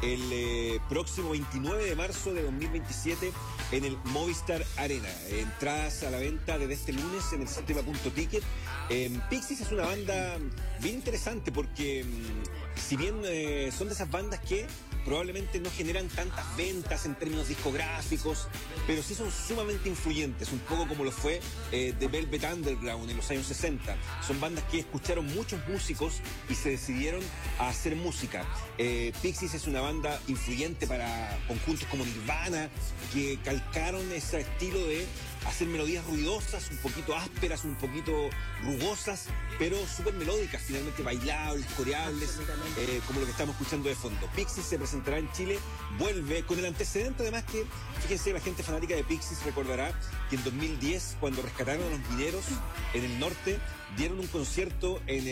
el próximo 29 de marzo de 2027 en el Movistar Arena. Entradas a la venta desde este lunes en el sistema Punto Ticket. Pixies es una banda bien interesante porque si bien son de esas bandas que probablemente no generan tantas ventas en términos discográficos, pero sí son sumamente influyentes, un poco como lo fue The Velvet Underground en los años 60. Son bandas que escucharon muchos músicos y se decidieron a hacer música. Pixies es una banda influyente para conjuntos como Nirvana, que calcaron ese estilo de hacer melodías ruidosas, un poquito ásperas, un poquito rugosas, pero súper melódicas, finalmente bailables, coreables, como lo que estamos escuchando de fondo. Pixies se presentará en Chile, vuelve con el antecedente además que, fíjense, la gente fanática de Pixies recordará que en 2010, cuando rescataron a los mineros en el norte, dieron un concierto en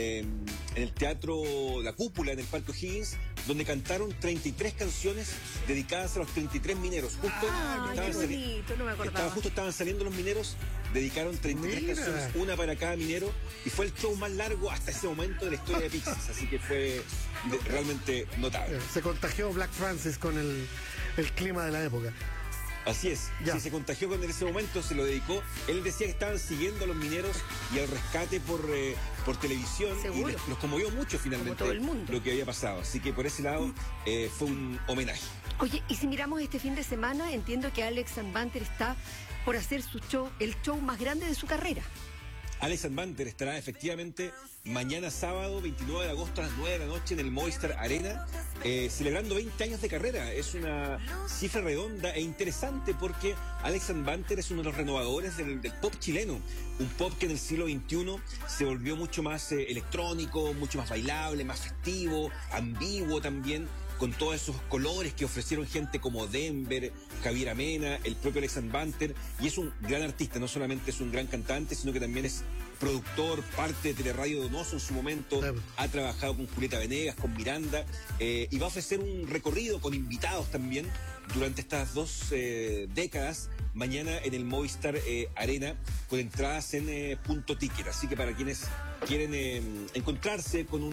el Teatro La Cúpula, en el Parque O'Higgins, donde cantaron 33 canciones dedicadas a los 33 mineros. Justo qué bonito, no me acordaba. Justo estaban saliendo los mineros, dedicaron 33 canciones, una para cada minero, y fue el show más largo hasta ese momento de la historia de Pixies, así que fue realmente notable. Se contagió Black Francis con el clima de la época. Así es, sí, se contagió cuando en ese momento se lo dedicó. Él decía que estaban siguiendo a los mineros y al rescate por televisión. ¿Seguro? Y los conmovió mucho finalmente todo el mundo. Lo que había pasado. Así que por ese lado fue un homenaje. Oye, y si miramos este fin de semana, entiendo que Alex Banter está por hacer su show, el show más grande de su carrera. Alex Banter estará efectivamente mañana sábado 29 de agosto a las 9 de la noche en el Movistar Arena, celebrando 20 años de carrera. Es una cifra redonda e interesante porque Alex Banter es uno de los renovadores del pop chileno, un pop que en el siglo XXI se volvió mucho más electrónico, mucho más bailable, más festivo, ambiguo también, con todos esos colores que ofrecieron gente como Denver, Javier Amena, el propio Alex Banter, y es un gran artista, no solamente es un gran cantante, sino que también es productor, parte de Teleradio Donoso en su momento, ha trabajado con Julieta Venegas, con Miranda, y va a ofrecer un recorrido con invitados también durante estas 2 décadas, mañana en el Movistar Arena, con entradas en Punto Ticket. Así que para quienes quieren encontrarse con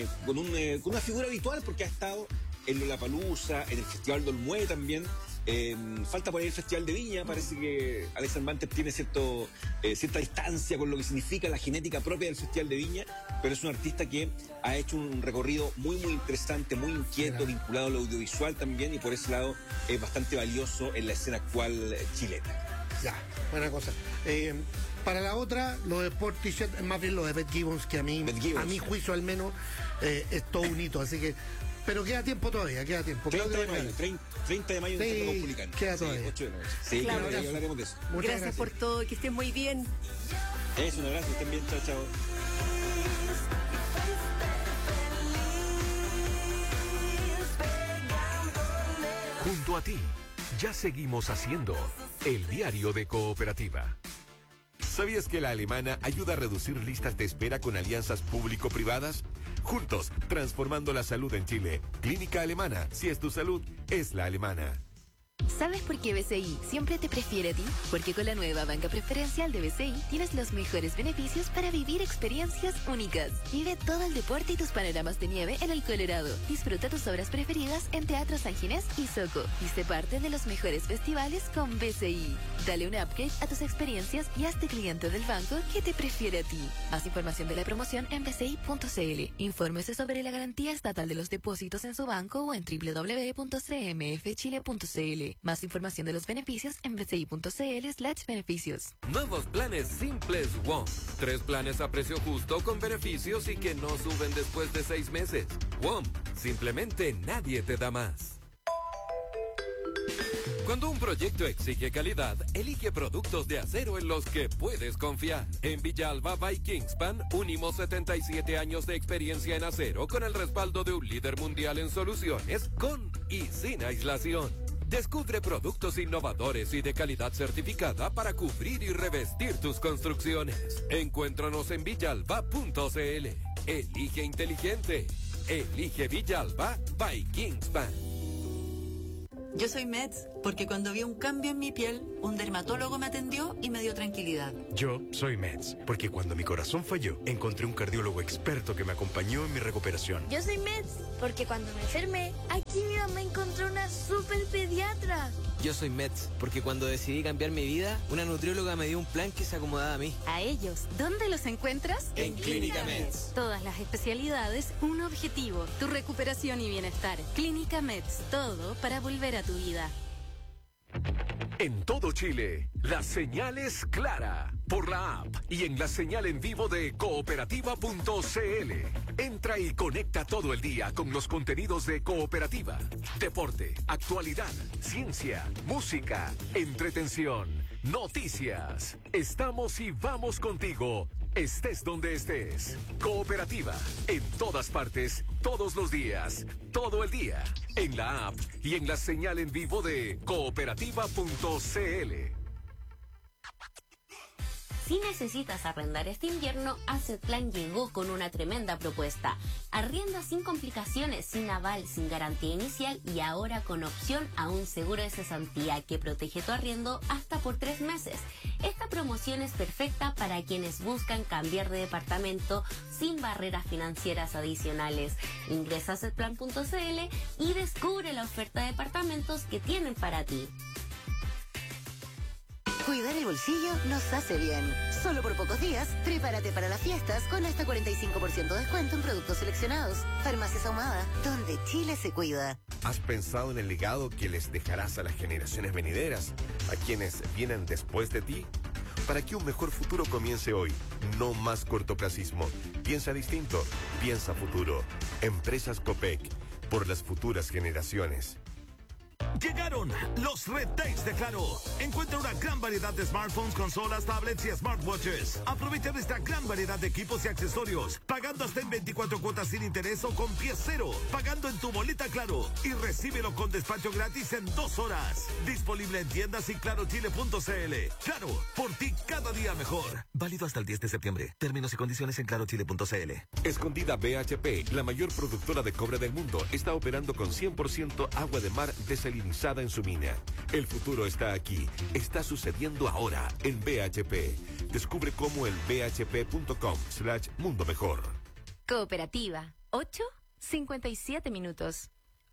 una figura habitual, porque ha estado en Lollapalooza, en el Festival de Olmué también. Falta por ahí el Festival de Viña. Parece que Alex Banter tiene cierta distancia con lo que significa la genética propia del Festival de Viña, pero es un artista que ha hecho un recorrido muy muy interesante, muy inquieto, vinculado al audiovisual también, y por ese lado es bastante valioso en la escena actual chilena. Ya, buena cosa. Para la otra, lo de Portishead, más bien lo de Beth Gibbons, que a mi juicio al menos, es todo un hito, así que... Pero queda tiempo todavía, queda tiempo. 30 de mayo en el Centro Republicano. Queda todavía. 8 de noche. Sí, claro, ahí hablaremos de eso. Gracias por todo, que estén muy bien. Un abrazo, estén bien, chao, chao. Junto a ti, ya seguimos haciendo el diario de Cooperativa. ¿Sabías que la Alemana ayuda a reducir listas de espera con alianzas público-privadas? Juntos, transformando la salud en Chile. Clínica Alemana, si es tu salud, es la alemana. ¿Sabes por qué BCI siempre te prefiere a ti? Porque con la nueva banca preferencial de BCI tienes los mejores beneficios para vivir experiencias únicas. Vive todo el deporte y tus panoramas de nieve en el Colorado. Disfruta tus obras preferidas en Teatro San Ginés y Soco. Y sé parte de los mejores festivales con BCI. Dale un upgrade a tus experiencias y hazte cliente del banco que te prefiere a ti. Más información de la promoción en bci.cl. Infórmese sobre la garantía estatal de los depósitos en su banco o en www.cmfchile.cl. Más información de los beneficios en bci.cl/beneficios. Nuevos planes simples WOM. 3 planes a precio justo con beneficios y que no suben después de 6 meses. WOM. Simplemente nadie te da más. Cuando un proyecto exige calidad, elige productos de acero en los que puedes confiar. En Villalba by Kingspan, unimos 77 años de experiencia en acero con el respaldo de un líder mundial en soluciones, con y sin aislación. Descubre productos innovadores y de calidad certificada para cubrir y revestir tus construcciones. Encuéntranos en villalba.cl. Elige inteligente. Elige Villalba by Kingspan. Yo soy Meds porque cuando vi un cambio en mi piel, un dermatólogo me atendió y me dio tranquilidad. Yo soy Meds porque cuando mi corazón falló, encontré un cardiólogo experto que me acompañó en mi recuperación. Yo soy Meds porque cuando me enfermé, aquí mi mamá encontró una super pediatra. Yo soy Meds porque cuando decidí cambiar mi vida, una nutrióloga me dio un plan que se acomodaba a mí. A ellos, ¿dónde los encuentras? En Clínica Meds. Todas las especialidades, un objetivo, tu recuperación y bienestar. Clínica Meds, todo para volver a tu vida. En todo Chile, la señal es clara por la app y en la señal en vivo de cooperativa.cl. Entra y conecta todo el día con los contenidos de Cooperativa. Deporte, actualidad, ciencia, música, entretención, noticias. Estamos y vamos contigo, estés donde estés. Cooperativa, en todas partes, todos los días, todo el día. En la app y en la señal en vivo de cooperativa.cl. Si necesitas arrendar este invierno, Asset Plan llegó con una tremenda propuesta. Arrienda sin complicaciones, sin aval, sin garantía inicial y ahora con opción a un seguro de cesantía que protege tu arriendo hasta por 3 meses. Esta promoción es perfecta para quienes buscan cambiar de departamento sin barreras financieras adicionales. Ingresa a assetplan.cl y descubre la oferta de departamentos que tienen para ti. Cuidar el bolsillo nos hace bien. Solo por pocos días, prepárate para las fiestas con hasta 45% de descuento en productos seleccionados. Farmacias Ahumada, donde Chile se cuida. ¿Has pensado en el legado que les dejarás a las generaciones venideras, a quienes vienen después de ti? Para que un mejor futuro comience hoy, no más cortoplacismo. Piensa distinto, piensa futuro. Empresas Copec, por las futuras generaciones. Llegaron los Red Days de Claro. Encuentra una gran variedad de smartphones, consolas, tablets y smartwatches. Aprovecha esta gran variedad de equipos y accesorios, pagando hasta en 24 cuotas sin interés o con pie cero, pagando en tu boleta Claro y recíbelo con despacho gratis en 2 horas. Disponible en tiendas y clarochile.cl. Claro, por ti cada día mejor. Válido hasta el 10 de septiembre. Términos y condiciones en clarochile.cl. Escondida BHP, la mayor productora de cobre del mundo, está operando con 100% agua de mar desalinada en su mina. El futuro está aquí. Está sucediendo ahora en BHP. Descubre cómo en bhp.com/mundo mejor. Cooperativa. 8:57 minutos.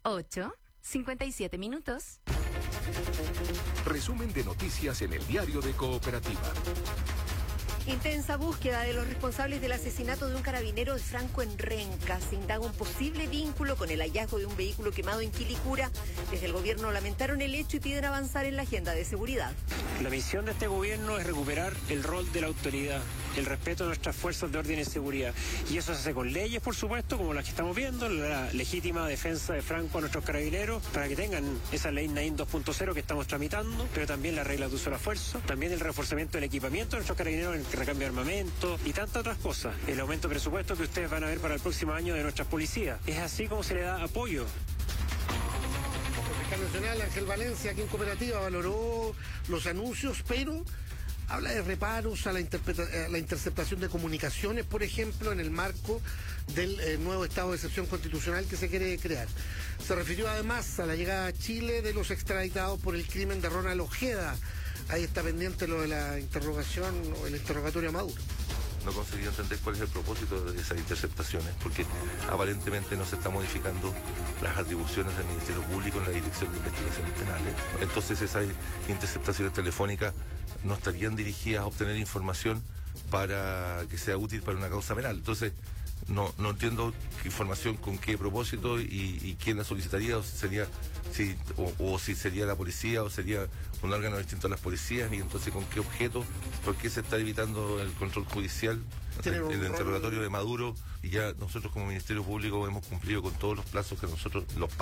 8:57 minutos. Resumen de noticias en el diario de Cooperativa. Intensa búsqueda de los responsables del asesinato de un carabinero de Franco en Renca. Se indaga un posible vínculo con el hallazgo de un vehículo quemado en Quilicura. Desde el gobierno lamentaron el hecho y piden avanzar en la agenda de seguridad. La misión de este gobierno es recuperar el rol de la autoridad, el respeto a nuestras fuerzas de orden y seguridad. Y eso se hace con leyes, por supuesto, como las que estamos viendo, la legítima defensa de Franco a nuestros carabineros, para que tengan esa ley Naín 2.0 que estamos tramitando, pero también las reglas de uso de la fuerza, también el reforzamiento del equipamiento de nuestros carabineros en el recambio de armamento y tantas otras cosas. El aumento de presupuesto que ustedes van a ver para el próximo año de nuestras policías. Es así como se le da apoyo. El fiscal nacional Ángel Valencia, aquí en Cooperativa, valoró los anuncios, pero habla de reparos a la interceptación de comunicaciones, por ejemplo, en el marco del nuevo estado de excepción constitucional que se quiere crear. Se refirió además a la llegada a Chile de los extraditados por el crimen de Ronald Ojeda. Ahí está pendiente lo de la interrogación o el interrogatorio a Maduro. No conseguí entender cuál es el propósito de esas interceptaciones, porque aparentemente no se está modificando las atribuciones del Ministerio Público en la Dirección de Investigaciones Penales. Entonces esas interceptaciones telefónicas no estarían dirigidas a obtener información para que sea útil para una causa penal. Entonces no entiendo qué información, con qué propósito y quién la solicitaría, o sería si sería la policía o sería un órgano distinto a las policías, y entonces con qué objeto, por qué se está evitando el control judicial, el interrogatorio de Maduro, y ya nosotros como Ministerio Público hemos cumplido con todos los pasos que nosotros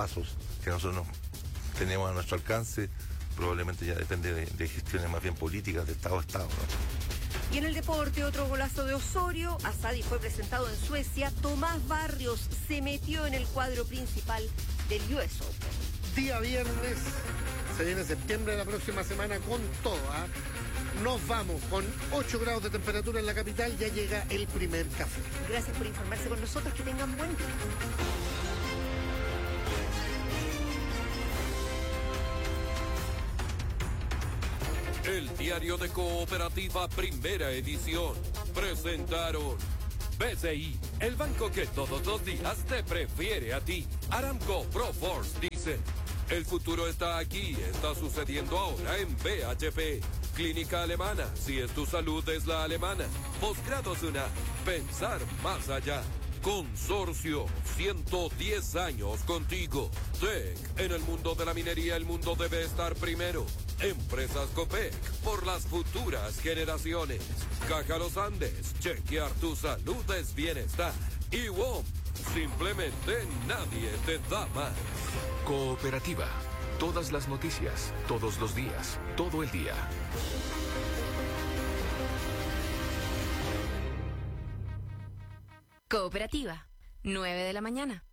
tenemos a nuestro alcance. Probablemente ya depende de gestiones más bien políticas de Estado a Estado, ¿no? Y en el deporte, otro golazo de Osorio. Asadi fue presentado en Suecia. Tomás Barrios se metió en el cuadro principal del US Open. Día viernes, se viene septiembre la próxima semana con todo, ¿eh? Nos vamos con 8 grados de temperatura en la capital, ya llega el primer café. Gracias por informarse con nosotros, que tengan buen día. El diario de Cooperativa Primera Edición. Presentaron BCI, el banco que todos los días te prefiere a ti. Aramco Proforce dice: el futuro está aquí, está sucediendo ahora en BHP. Clínica Alemana, si es tu salud es la alemana. Posgrados UNA, pensar más allá. Consorcio, 110 años contigo. TEC, en el mundo de la minería el mundo debe estar primero. Empresas Copec, por las futuras generaciones. Caja Los Andes, chequear tu salud es bienestar. Y WOM, simplemente nadie te da más. Cooperativa. Todas las noticias, todos los días, todo el día. Cooperativa, 9 de la mañana.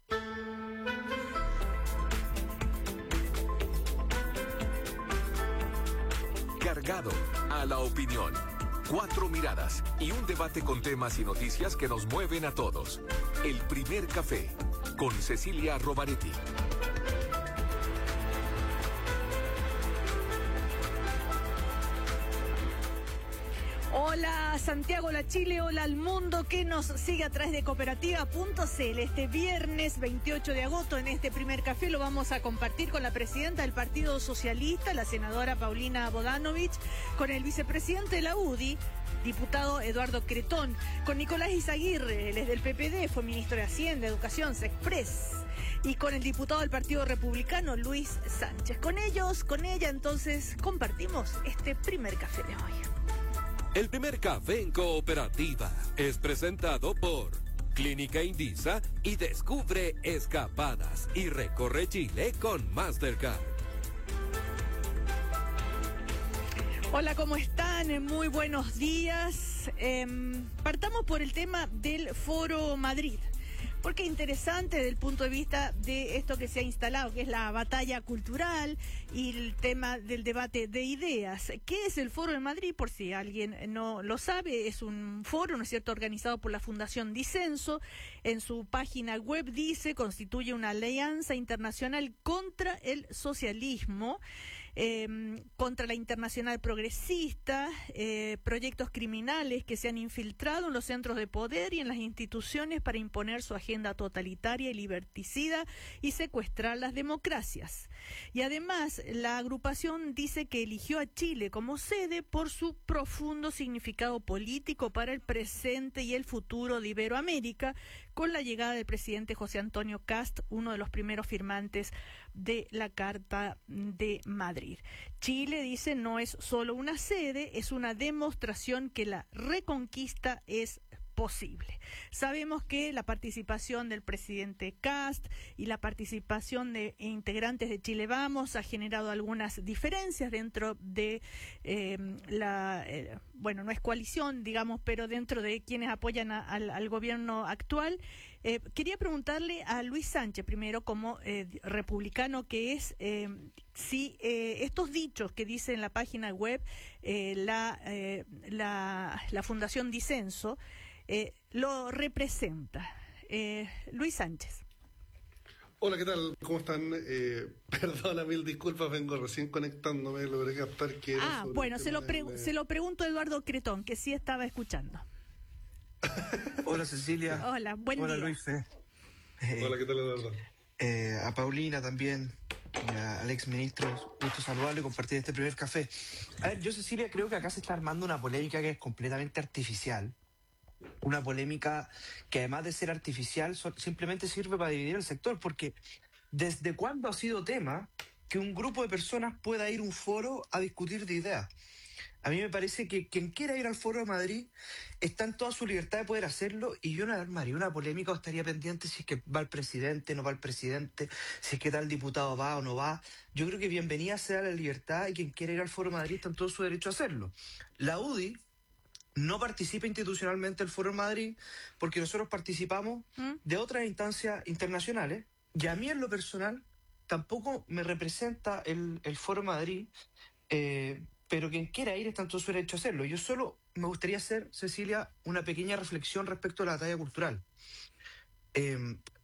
Cargado a la opinión. 4 miradas y un debate con temas y noticias que nos mueven a todos. El primer café con Cecilia Rovaretti. Hola Santiago, hola Chile, hola al mundo que nos sigue a través de cooperativa.cl. Este viernes 28 de agosto en este primer café lo vamos a compartir con la presidenta del Partido Socialista, la senadora Paulina Bodanovich, con el vicepresidente de la UDI, diputado Eduardo Cretón, con Nicolás Izaguirre, él es del PPD, fue ministro de Hacienda, Educación, Sexpress, y con el diputado del Partido Republicano, Luis Sánchez. Con ellos, con ella, entonces, compartimos este primer café de hoy. El primer café en Cooperativa es presentado por Clínica Indisa y descubre escapadas y recorre Chile con Mastercard. Hola, ¿cómo están? Muy buenos días. Partamos por el tema del Foro Madrid, porque es interesante desde el punto de vista de esto que se ha instalado, que es la batalla cultural y el tema del debate de ideas. ¿Qué es el Foro de Madrid? Por si alguien no lo sabe, es un foro, ¿no es cierto?, organizado por la Fundación Disenso. En su página web dice, constituye una alianza internacional contra el socialismo, contra la internacional progresista, proyectos criminales que se han infiltrado en los centros de poder y en las instituciones para imponer su agenda totalitaria y liberticida y secuestrar las democracias. Y además, la agrupación dice que eligió a Chile como sede por su profundo significado político para el presente y el futuro de Iberoamérica, con la llegada del presidente José Antonio Kast, uno de los primeros firmantes de la Carta de Madrid. Chile, dice, no es solo una sede, es una demostración que la reconquista es posible. Sabemos que la participación del presidente Kast y la participación de integrantes de Chile Vamos ha generado algunas diferencias dentro de bueno, no es coalición, digamos, pero dentro de quienes apoyan al gobierno actual. Quería preguntarle a Luis Sánchez, primero, como republicano que es, si estos dichos que dice en la página web la Fundación Disenso lo representa. Luis Sánchez. Hola, ¿qué tal? ¿Cómo están? Perdona, mil disculpas, vengo recién conectándome, logré captar que... bueno, se lo pregunto a Eduardo Cretón, que sí estaba escuchando. Hola, Cecilia. Hola, buen día. Hola, Luis. Hola, ¿qué tal, Eduardo? A Paulina también, al exministro, gusto saludarlo y compartir este primer café. A ver, yo, Cecilia, creo que acá se está armando una polémica que es completamente artificial. Una polémica que, además de ser artificial, simplemente sirve para dividir el sector, porque ¿desde cuándo ha sido tema que un grupo de personas pueda ir a un foro a discutir de ideas? A mí me parece que quien quiera ir al Foro de Madrid está en toda su libertad de poder hacerlo, y yo no armaría una polémica o estaría pendiente si es que va el presidente, no va el presidente, si es que tal diputado va o no va. Yo creo que bienvenida sea la libertad, y quien quiera ir al Foro de Madrid está en todo su derecho a hacerlo. La UDI no participa institucionalmente del Foro de Madrid porque nosotros participamos de otras instancias internacionales, y a mí en lo personal tampoco me representa el Foro de Madrid, pero quien quiera ir está en todo su derecho a hacerlo. Yo solo me gustaría hacer, Cecilia, una pequeña reflexión respecto a la batalla cultural.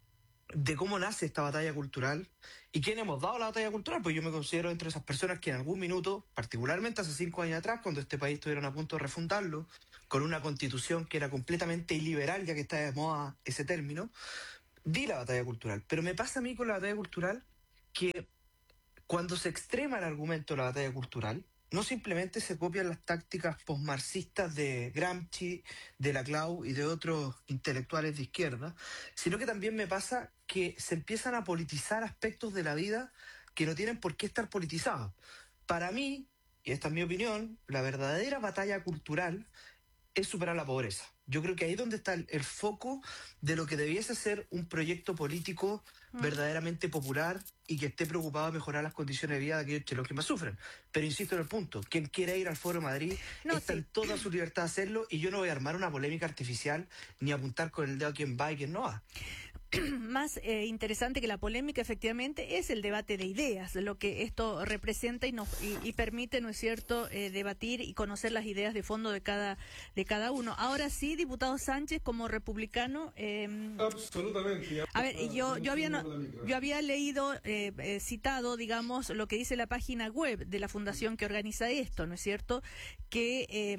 de cómo nace esta batalla cultural y quién hemos dado la batalla cultural, pues yo me considero entre esas personas que en algún minuto, particularmente hace 5 años atrás, cuando este país estuvieron a punto de refundarlo, con una constitución que era completamente iliberal, ya que está de moda ese término, di la batalla cultural. Pero me pasa a mí con la batalla cultural que cuando se extrema el argumento de la batalla cultural, no simplemente se copian las tácticas posmarxistas de Gramsci, de Laclau y de otros intelectuales de izquierda, sino que también me pasa que se empiezan a politizar aspectos de la vida que no tienen por qué estar politizados. Para mí, y esta es mi opinión, la verdadera batalla cultural es superar la pobreza. Yo creo que ahí es donde está el foco de lo que debiese ser un proyecto político verdaderamente popular y que esté preocupado de mejorar las condiciones de vida de aquellos chilenos que más sufren. Pero insisto en el punto, quien quiera ir al Foro Madrid está en toda su libertad de hacerlo, y yo no voy a armar una polémica artificial ni apuntar con el dedo a quién va y quién no va. Más interesante que la polémica, efectivamente, es el debate de ideas, lo que esto representa y permite, ¿no es cierto?, debatir y conocer las ideas de fondo de cada uno. Ahora sí, diputado Sánchez, como republicano... Absolutamente. A ver, yo había leído, citado, digamos, lo que dice la página web de la fundación que organiza esto, ¿no es cierto?, que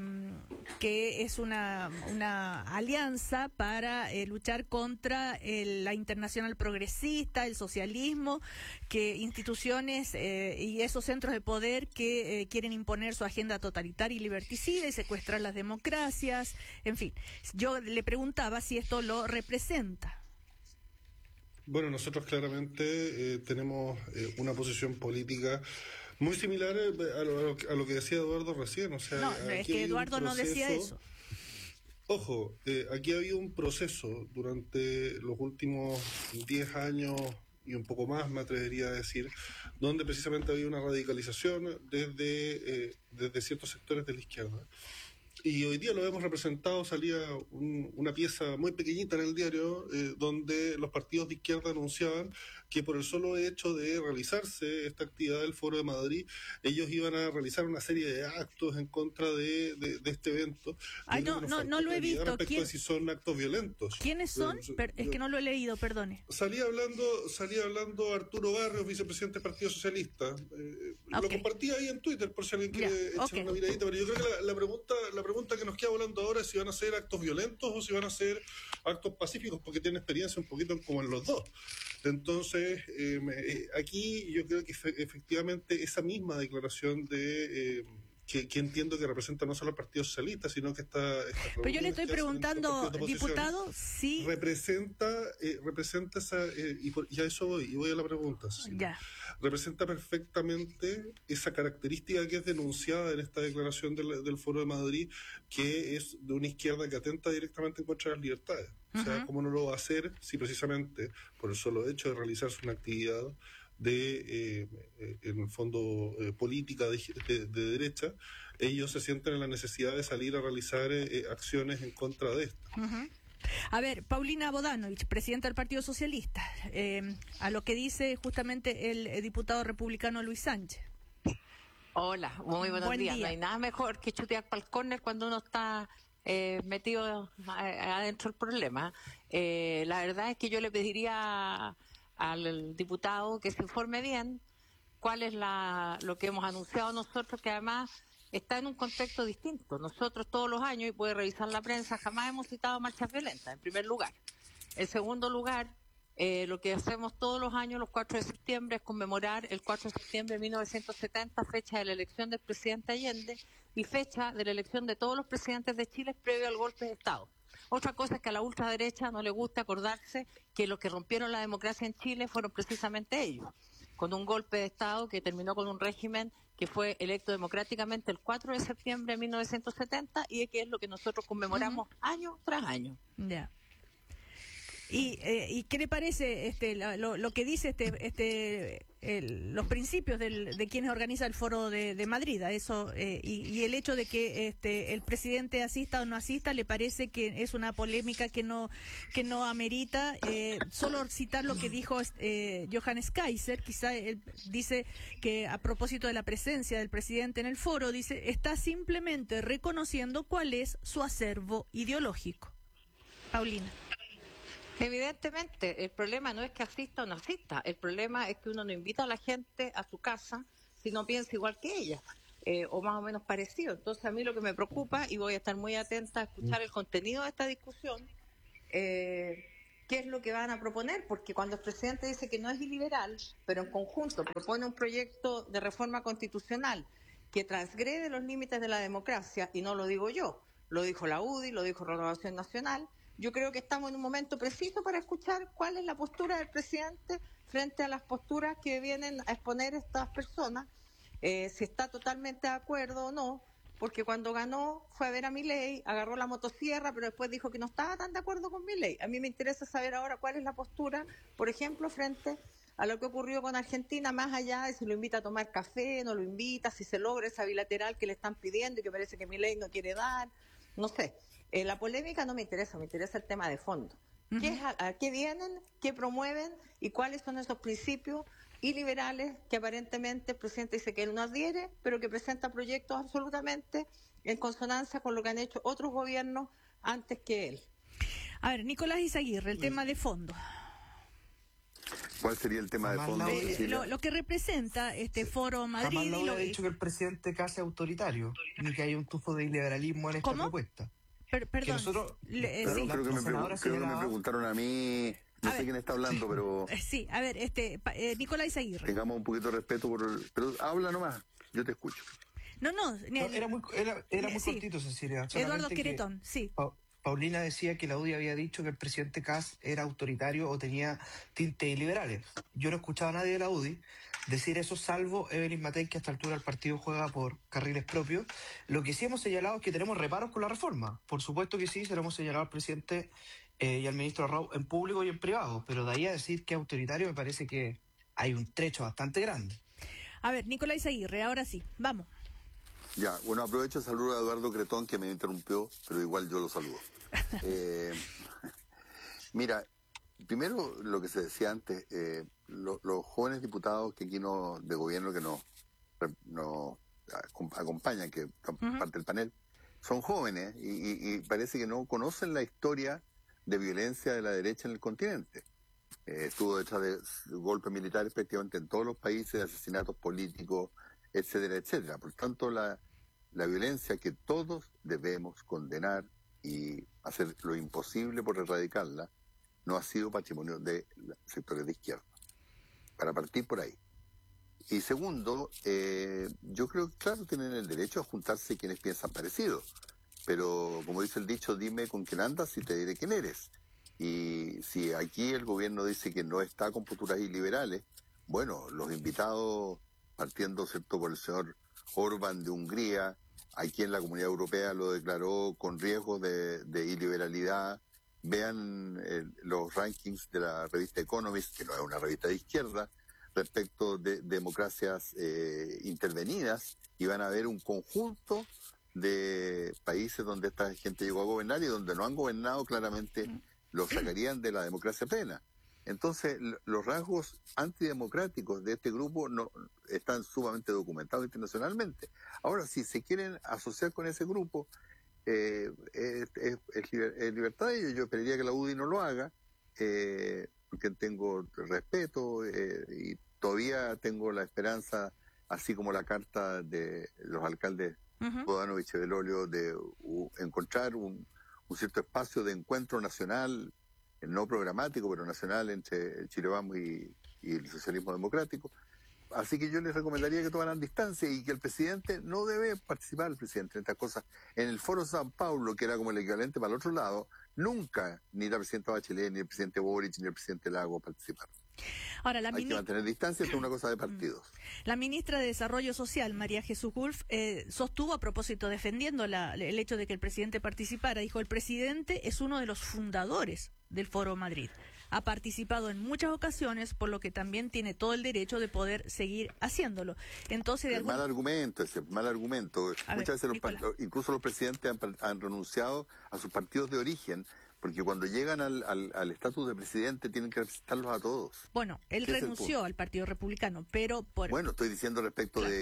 es una alianza para luchar contra la internacional progresista, el socialismo, que instituciones y esos centros de poder que quieren imponer su agenda totalitaria y liberticida y secuestrar las democracias, en fin. Yo le preguntaba si esto lo representa. Bueno, nosotros claramente tenemos una posición política muy similar a lo que decía Eduardo recién. O sea, no, es que Eduardo no decía eso. Ojo, aquí ha habido un proceso durante los últimos 10 años y un poco más, me atrevería a decir, donde precisamente había una radicalización desde ciertos sectores de la izquierda. Y hoy día lo hemos representado, salía una pieza muy pequeñita en el diario donde los partidos de izquierda anunciaban que por el solo hecho de realizarse esta actividad del Foro de Madrid, ellos iban a realizar una serie de actos en contra de este evento. Ay, no lo he visto. Respecto a si son actos violentos. ¿Quiénes son? Es que no lo he leído, perdone. Salía hablando Arturo Barrios, vicepresidente del Partido Socialista. Lo compartí ahí en Twitter por si alguien quiere echar una miradita, pero yo creo que la pregunta que nos queda volando ahora es si van a ser actos violentos o si van a ser actos pacíficos, porque tienen experiencia un poquito como en los dos. Entonces, aquí yo creo que efectivamente esa misma declaración de que entiendo que representa no solo al Partido Socialista, sino que está... Pero yo le estoy preguntando, diputado, si... Representa esa... y a eso voy a la pregunta. Ya. Representa perfectamente esa característica que es denunciada en esta declaración del Foro de Madrid, que es de una izquierda que atenta directamente en contra de las libertades. O sea, ¿cómo no lo va a hacer si precisamente por el solo hecho de realizarse una actividad en el fondo política de derecha, ellos se sienten en la necesidad de salir a realizar acciones en contra de esto? A ver, Paulina Bodanovich, presidenta del Partido Socialista, a lo que dice justamente el diputado republicano Luis Sánchez. Hola, muy buenos días. Día. No hay nada mejor que chutear para el córner cuando uno está metido adentro del problema. La verdad es que yo le pediría al diputado que se informe bien cuál es lo que hemos anunciado nosotros, que además está en un contexto distinto. Nosotros todos los años, y puede revisar la prensa, jamás hemos citado marchas violentas, en primer lugar. En segundo lugar, lo que hacemos todos los años, los 4 de septiembre, es conmemorar el 4 de septiembre de 1970, fecha de la elección del presidente Allende y fecha de la elección de todos los presidentes de Chile previo al golpe de Estado. Otra cosa es que a la ultraderecha no le gusta acordarse que los que rompieron la democracia en Chile fueron precisamente ellos, con un golpe de Estado que terminó con un régimen que fue electo democráticamente el 4 de septiembre de 1970 y que es lo que nosotros conmemoramos año tras año. Ya. ¿Y qué le parece lo que dice los principios de quienes organiza el Foro de Madrid, a eso y el hecho de que el presidente asista o no asista? ¿Le parece que es una polémica que no amerita? Solo citar lo que dijo Johannes Kaiser, quizá él dice que a propósito de la presencia del presidente en el foro, dice, está simplemente reconociendo cuál es su acervo ideológico. Paulina. Evidentemente, el problema no es que asista o no asista, el problema es que uno no invita a la gente a su casa si no piensa igual que ella, o más o menos parecido. Entonces a mí lo que me preocupa, y voy a estar muy atenta a escuchar el contenido de esta discusión, qué es lo que van a proponer, porque cuando el presidente dice que no es iliberal, pero en conjunto propone un proyecto de reforma constitucional que transgrede los límites de la democracia, y no lo digo yo, lo dijo la UDI, lo dijo Renovación Nacional. Yo creo que estamos en un momento preciso para escuchar cuál es la postura del presidente frente a las posturas que vienen a exponer estas personas, si está totalmente de acuerdo o no, porque cuando ganó fue a ver a Milei, agarró la motosierra, pero después dijo que no estaba tan de acuerdo con Milei. A mí me interesa saber ahora cuál es la postura, por ejemplo, frente a lo que ocurrió con Argentina, más allá de si lo invita a tomar café, no lo invita, si se logra esa bilateral que le están pidiendo y que parece que Milei no quiere dar, no sé. La polémica no me interesa, me interesa el tema de fondo. ¿A qué vienen, qué promueven y cuáles son esos principios iliberales que aparentemente el presidente dice que él no adhiere, pero que presenta proyectos absolutamente en consonancia con lo que han hecho otros gobiernos antes que él? A ver, Nicolás Izaguirre, el tema de fondo. ¿Cuál sería el tema de fondo? Lo que representa este Foro Madrid. Jamás lo había dicho que el presidente casi autoritario, ni que haya un tufo de liberalismo en esta propuesta. Perdón. Nosotros, creo que me preguntaron a mí, no sé quién está hablando, pero... Sí, a ver, Nicolás Izaguirre. Tengamos un poquito de respeto pero habla nomás, yo te escucho. Era muy cortito, Cecilia. Eduardo Queretón, sí. Paulina decía que la UDI había dicho que el presidente Kast era autoritario o tenía tintes liberales. Yo no he escuchado a nadie de la UDI decir eso, salvo Evelyn Matei, que a esta altura el partido juega por carriles propios. Lo que sí hemos señalado es que tenemos reparos con la reforma. Por supuesto que sí, se lo hemos señalado al presidente y al ministro Arrau en público y en privado, pero de ahí a decir que es autoritario me parece que hay un trecho bastante grande. A ver, Nicolás Izaguirre, ahora sí, vamos. Ya, bueno, aprovecho y saludo a Eduardo Cretón, que me interrumpió, pero igual yo lo saludo. Mira, primero lo que se decía antes, los jóvenes diputados que aquí de gobierno que nos acompañan, que son parte del panel, son jóvenes y parece que no conocen la historia de violencia de la derecha en el continente. Estuvo detrás de golpes militares prácticamente en todos los países, asesinatos políticos, etcétera, etcétera. Por tanto, la violencia que todos debemos condenar y hacer lo imposible por erradicarla no ha sido patrimonio de sectores de izquierda. Para partir por ahí. Y segundo, yo creo que, claro, tienen el derecho a juntarse quienes piensan parecido. Pero, como dice el dicho, dime con quién andas y te diré quién eres. Y si aquí el gobierno dice que no está con posturas iliberales, bueno, los invitados, partiendo, ¿cierto?, por el señor Orbán de Hungría, aquí en la Comunidad Europea lo declaró con riesgo de iliberalidad. Vean los rankings de la revista Economist, que no es una revista de izquierda, respecto de democracias intervenidas, y van a ver un conjunto de países donde esta gente llegó a gobernar y donde no han gobernado, claramente los sacarían de la democracia plena. Entonces, los rasgos antidemocráticos de este grupo no están sumamente documentados internacionalmente. Ahora, si se quieren asociar con ese grupo, es libertad de ellos. Yo esperaría que la UDI no lo haga, porque tengo respeto y todavía tengo la esperanza, así como la carta de los alcaldes Bodanovich y Belolio, de encontrar un cierto espacio de encuentro nacional, no programático, pero nacional, entre el Chile Vamos y el socialismo democrático. Así que yo les recomendaría que tomaran distancia y que el presidente no debe participar, el presidente, en estas cosas. En el Foro San Paulo, que era como el equivalente para el otro lado, nunca ni la presidenta Bachelet, ni el presidente Boric, ni el presidente Lago participaron. Ahora, hay que mantener distancia, esto es una cosa de partidos. La ministra de Desarrollo Social, María Jesús Wolf, sostuvo a propósito, defendiendo el hecho de que el presidente participara, dijo: el presidente es uno de los fundadores del Foro Madrid. Ha participado en muchas ocasiones, por lo que también tiene todo el derecho de poder seguir haciéndolo. Entonces, mal argumento. Muchas veces incluso los presidentes han renunciado a sus partidos de origen, porque cuando llegan al estatus de presidente tienen que representarlos a todos. Bueno, él renunció al Partido Republicano, pero Bueno, estoy diciendo respecto de...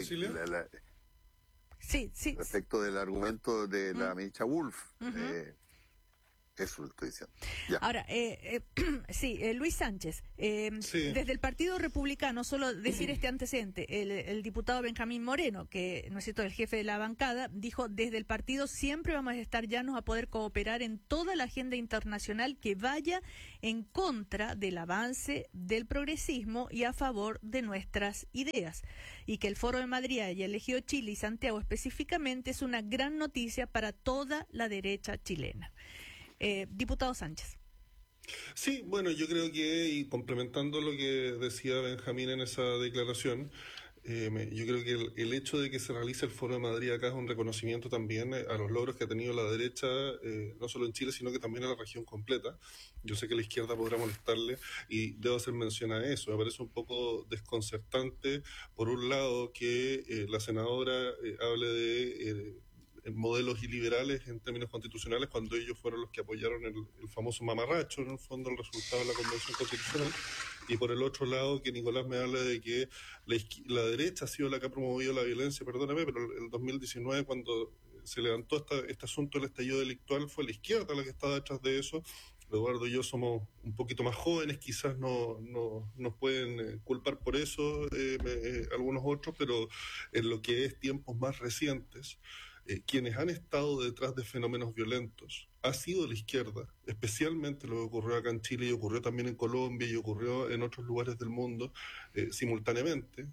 Sí. Respecto del argumento de la ministra Wolf. Eso lo estoy diciendo. Ya. Ahora, Luis Sánchez, desde el Partido Republicano, solo decir este antecedente, el diputado Benjamín Moreno, que, ¿no es cierto?, el jefe de la bancada, dijo, desde el partido siempre vamos a estar llanos a poder cooperar en toda la agenda internacional que vaya en contra del avance del progresismo y a favor de nuestras ideas. Y que el Foro de Madrid haya elegido Chile y Santiago específicamente es una gran noticia para toda la derecha chilena. Diputado Sánchez. Sí, bueno, yo creo que, y complementando lo que decía Benjamín en esa declaración, yo creo que el hecho de que se realice el Foro de Madrid acá es un reconocimiento también a los logros que ha tenido la derecha, no solo en Chile, sino que también en la región completa. Yo sé que la izquierda podrá molestarle y debo hacer mención a eso. Me parece un poco desconcertante, por un lado, que la senadora hable de modelos iliberales en términos constitucionales cuando ellos fueron los que apoyaron el famoso mamarracho, en el fondo, el resultado de la Convención Constitucional, y por el otro lado que Nicolás me habla de que la derecha ha sido la que ha promovido la violencia, perdóname, pero el 2019 cuando se levantó este asunto del estallido delictual fue la izquierda la que estaba detrás de eso. Eduardo y yo somos un poquito más jóvenes, quizás no nos pueden culpar por eso algunos otros, pero en lo que es tiempos más recientes, quienes han estado detrás de fenómenos violentos ha sido la izquierda, especialmente lo que ocurrió acá en Chile y ocurrió también en Colombia y ocurrió en otros lugares del mundo simultáneamente,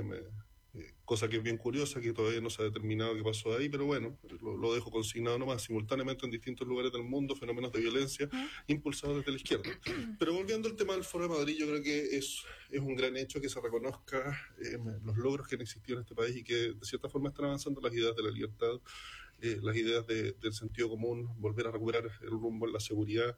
cosa que es bien curiosa, que todavía no se ha determinado qué pasó ahí, pero bueno, lo dejo consignado nomás, simultáneamente en distintos lugares del mundo, fenómenos de violencia impulsados desde la izquierda. Pero volviendo al tema del Foro de Madrid, yo creo que es un gran hecho que se reconozca los logros que han existido en este país y que de cierta forma están avanzando las ideas de la libertad, las ideas del sentido común, volver a recuperar el rumbo en la seguridad.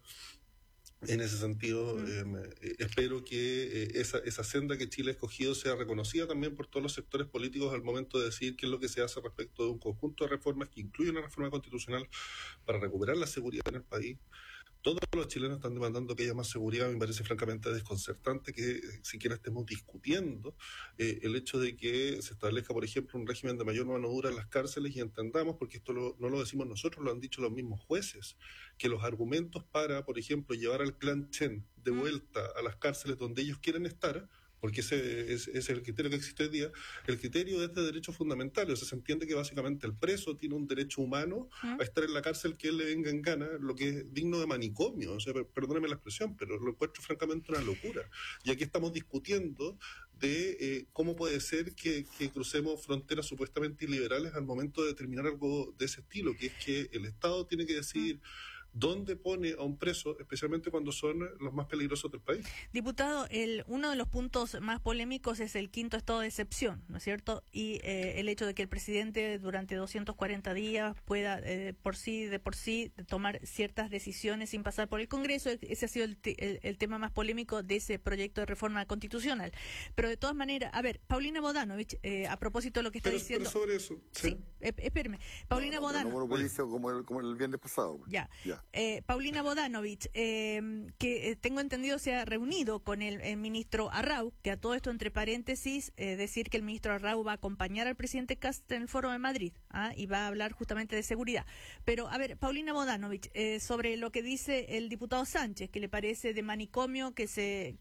En ese sentido, espero que esa senda que Chile ha escogido sea reconocida también por todos los sectores políticos al momento de decidir qué es lo que se hace respecto de un conjunto de reformas que incluyen una reforma constitucional para recuperar la seguridad en el país. Todos los chilenos están demandando que haya más seguridad. Me parece francamente desconcertante que siquiera estemos discutiendo el hecho de que se establezca, por ejemplo, un régimen de mayor mano dura en las cárceles, y entendamos, porque esto no lo decimos nosotros, lo han dicho los mismos jueces, que los argumentos para, por ejemplo, llevar al clan Chen de vuelta a las cárceles donde ellos quieren estar, porque ese es el criterio que existe hoy día, el criterio es de derechos fundamentales. O sea, se entiende que básicamente el preso tiene un derecho humano a estar en la cárcel que él le venga en gana, lo que es digno de manicomio. O sea, perdóneme la expresión, pero lo encuentro francamente una locura. Y aquí estamos discutiendo de cómo puede ser que crucemos fronteras supuestamente iliberales al momento de determinar algo de ese estilo, que es que el Estado tiene que decidir dónde pone a un preso, especialmente cuando son los más peligrosos del país. Diputado, uno de los puntos más polémicos es el quinto estado de excepción, ¿no es cierto? Y el hecho de que el presidente durante 240 días pueda de por sí tomar ciertas decisiones sin pasar por el Congreso. Ese ha sido el tema más polémico de ese proyecto de reforma constitucional. Pero de todas maneras, a ver, Paulina Bodanovich, a propósito de lo que está diciendo... Pero sobre eso... Sí, espérame. Paulina Bodanovich... No monopolizo como el viernes pasado. Ya. Paulina Bodanovich, que tengo entendido se ha reunido con el ministro Arrau, que a todo esto, entre paréntesis, decir que el ministro Arrau va a acompañar al presidente Kast en el Foro de Madrid, y va a hablar justamente de seguridad. Pero, a ver, Paulina Bodanovich, sobre lo que dice el diputado Sánchez, que le parece de manicomio que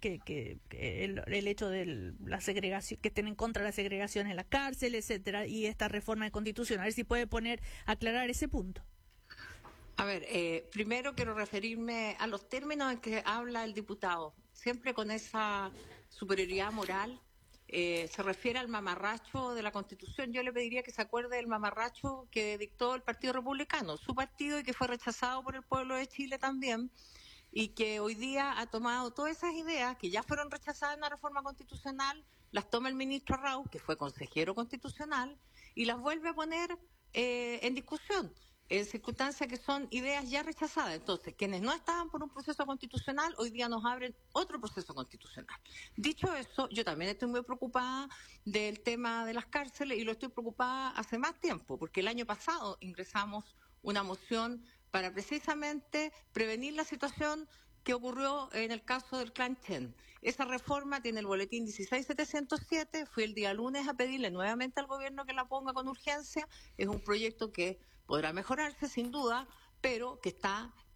el hecho de la segregación, que estén en contra de la segregación en la cárcel, etcétera, y esta reforma constitucional, a ver si puede aclarar ese punto. A ver, primero quiero referirme a los términos en que habla el diputado. Siempre con esa superioridad moral, se refiere al mamarracho de la Constitución. Yo le pediría que se acuerde del mamarracho que dictó el Partido Republicano, su partido, y que fue rechazado por el pueblo de Chile también, y que hoy día ha tomado todas esas ideas que ya fueron rechazadas en la reforma constitucional, las toma el ministro Arrau, que fue consejero constitucional, y las vuelve a poner en discusión, en circunstancias que son ideas ya rechazadas. Entonces, quienes no estaban por un proceso constitucional, hoy día nos abren otro proceso constitucional. Dicho eso, yo también estoy muy preocupada del tema de las cárceles, y lo estoy preocupada hace más tiempo, porque el año pasado ingresamos una moción para precisamente prevenir la situación que ocurrió en el caso del clan Chen. Esa reforma tiene el boletín 16707, fui el día lunes a pedirle nuevamente al gobierno que la ponga con urgencia. Es un proyecto que podrá mejorarse sin duda, pero que está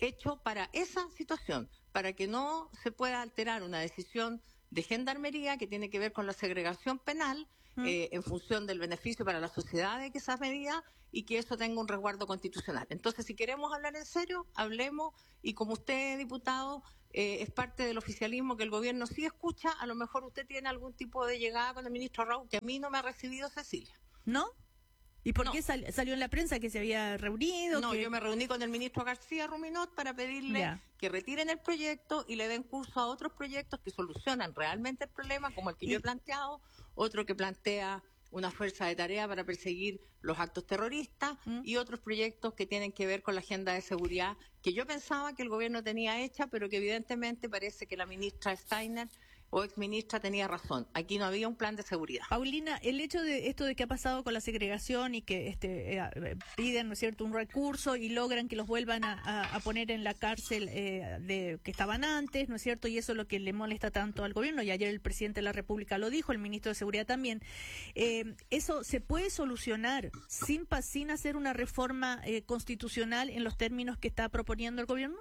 hecho para esa situación, para que no se pueda alterar una decisión de Gendarmería que tiene que ver con la segregación penal en función del beneficio para la sociedad de que esa medida y que eso tenga un resguardo constitucional. Entonces, si queremos hablar en serio, hablemos, y como usted, diputado, es parte del oficialismo que el gobierno sí escucha, a lo mejor usted tiene algún tipo de llegada con el ministro Raúl, que a mí no me ha recibido Cecilia. ¿No? ¿Y por qué salió en la prensa que se había reunido? No, yo me reuní con el ministro García Ruminot para pedirle que retiren el proyecto y le den curso a otros proyectos que solucionan realmente el problema, como el que yo he planteado, otro que plantea una fuerza de tarea para perseguir los actos terroristas y otros proyectos que tienen que ver con la agenda de seguridad que yo pensaba que el gobierno tenía hecha, pero que evidentemente parece que la ministra Steiner o exministra tenía razón. Aquí no había un plan de seguridad. Paulina, el hecho de esto de que ha pasado con la segregación y que piden, ¿no es cierto?, un recurso y logran que los vuelvan a poner en la cárcel que estaban antes, ¿no es cierto?, y eso es lo que le molesta tanto al gobierno, y ayer el presidente de la República lo dijo, el ministro de Seguridad también. ¿Eso se puede solucionar sin hacer una reforma constitucional en los términos que está proponiendo el gobierno?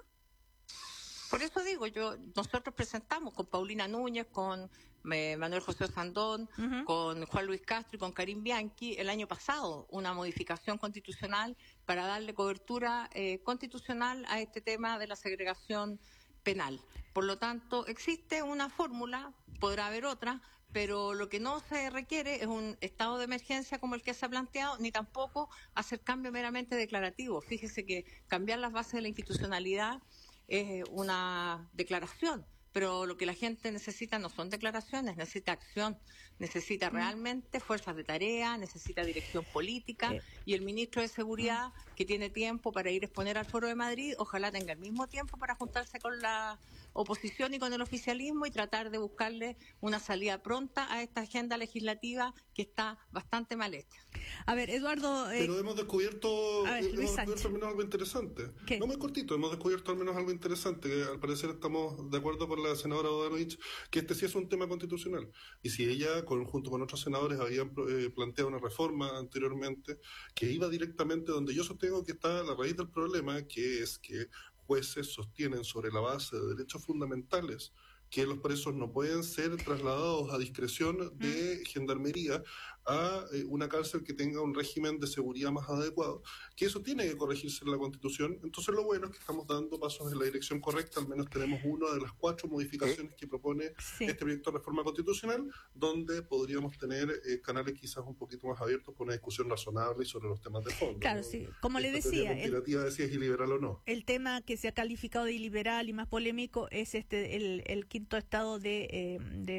Por eso digo, nosotros presentamos con Paulina Núñez, con Manuel José Sandón, con Juan Luis Castro y con Karim Bianchi el año pasado una modificación constitucional para darle cobertura constitucional a este tema de la segregación penal. Por lo tanto, existe una fórmula, podrá haber otra, pero lo que no se requiere es un estado de emergencia como el que se ha planteado, ni tampoco hacer cambio meramente declarativo. Fíjese que cambiar las bases de la institucionalidad es una declaración, pero lo que la gente necesita no son declaraciones, necesita acción, necesita realmente fuerzas de tarea, necesita dirección política, y el ministro de Seguridad, que tiene tiempo para ir a exponer al Foro de Madrid, ojalá tenga el mismo tiempo para juntarse con la oposición y con el oficialismo y tratar de buscarle una salida pronta a esta agenda legislativa que está bastante mal hecha. A ver, Eduardo... Pero hemos descubierto al menos algo interesante. ¿Qué? No muy cortito, hemos descubierto al menos algo interesante, que al parecer estamos de acuerdo con la senadora Bodanovich, que este sí es un tema constitucional. Y si ella, junto con otros senadores, habían planteado una reforma anteriormente que iba directamente donde yo sostengo que está la raíz del problema, que es que jueces sostienen sobre la base de derechos fundamentales que los presos no pueden ser trasladados a discreción de Gendarmería a una cárcel que tenga un régimen de seguridad más adecuado, que eso tiene que corregirse en la Constitución. Entonces lo bueno es que estamos dando pasos en la dirección correcta, al menos tenemos una de las 4 modificaciones que propone este proyecto de reforma constitucional, donde podríamos tener canales quizás un poquito más abiertos con una discusión razonable sobre los temas de fondo. Claro, ¿no? Sí, como le decía, de si es iliberal o no. El tema que se ha calificado de iliberal y más polémico es el quinto estado de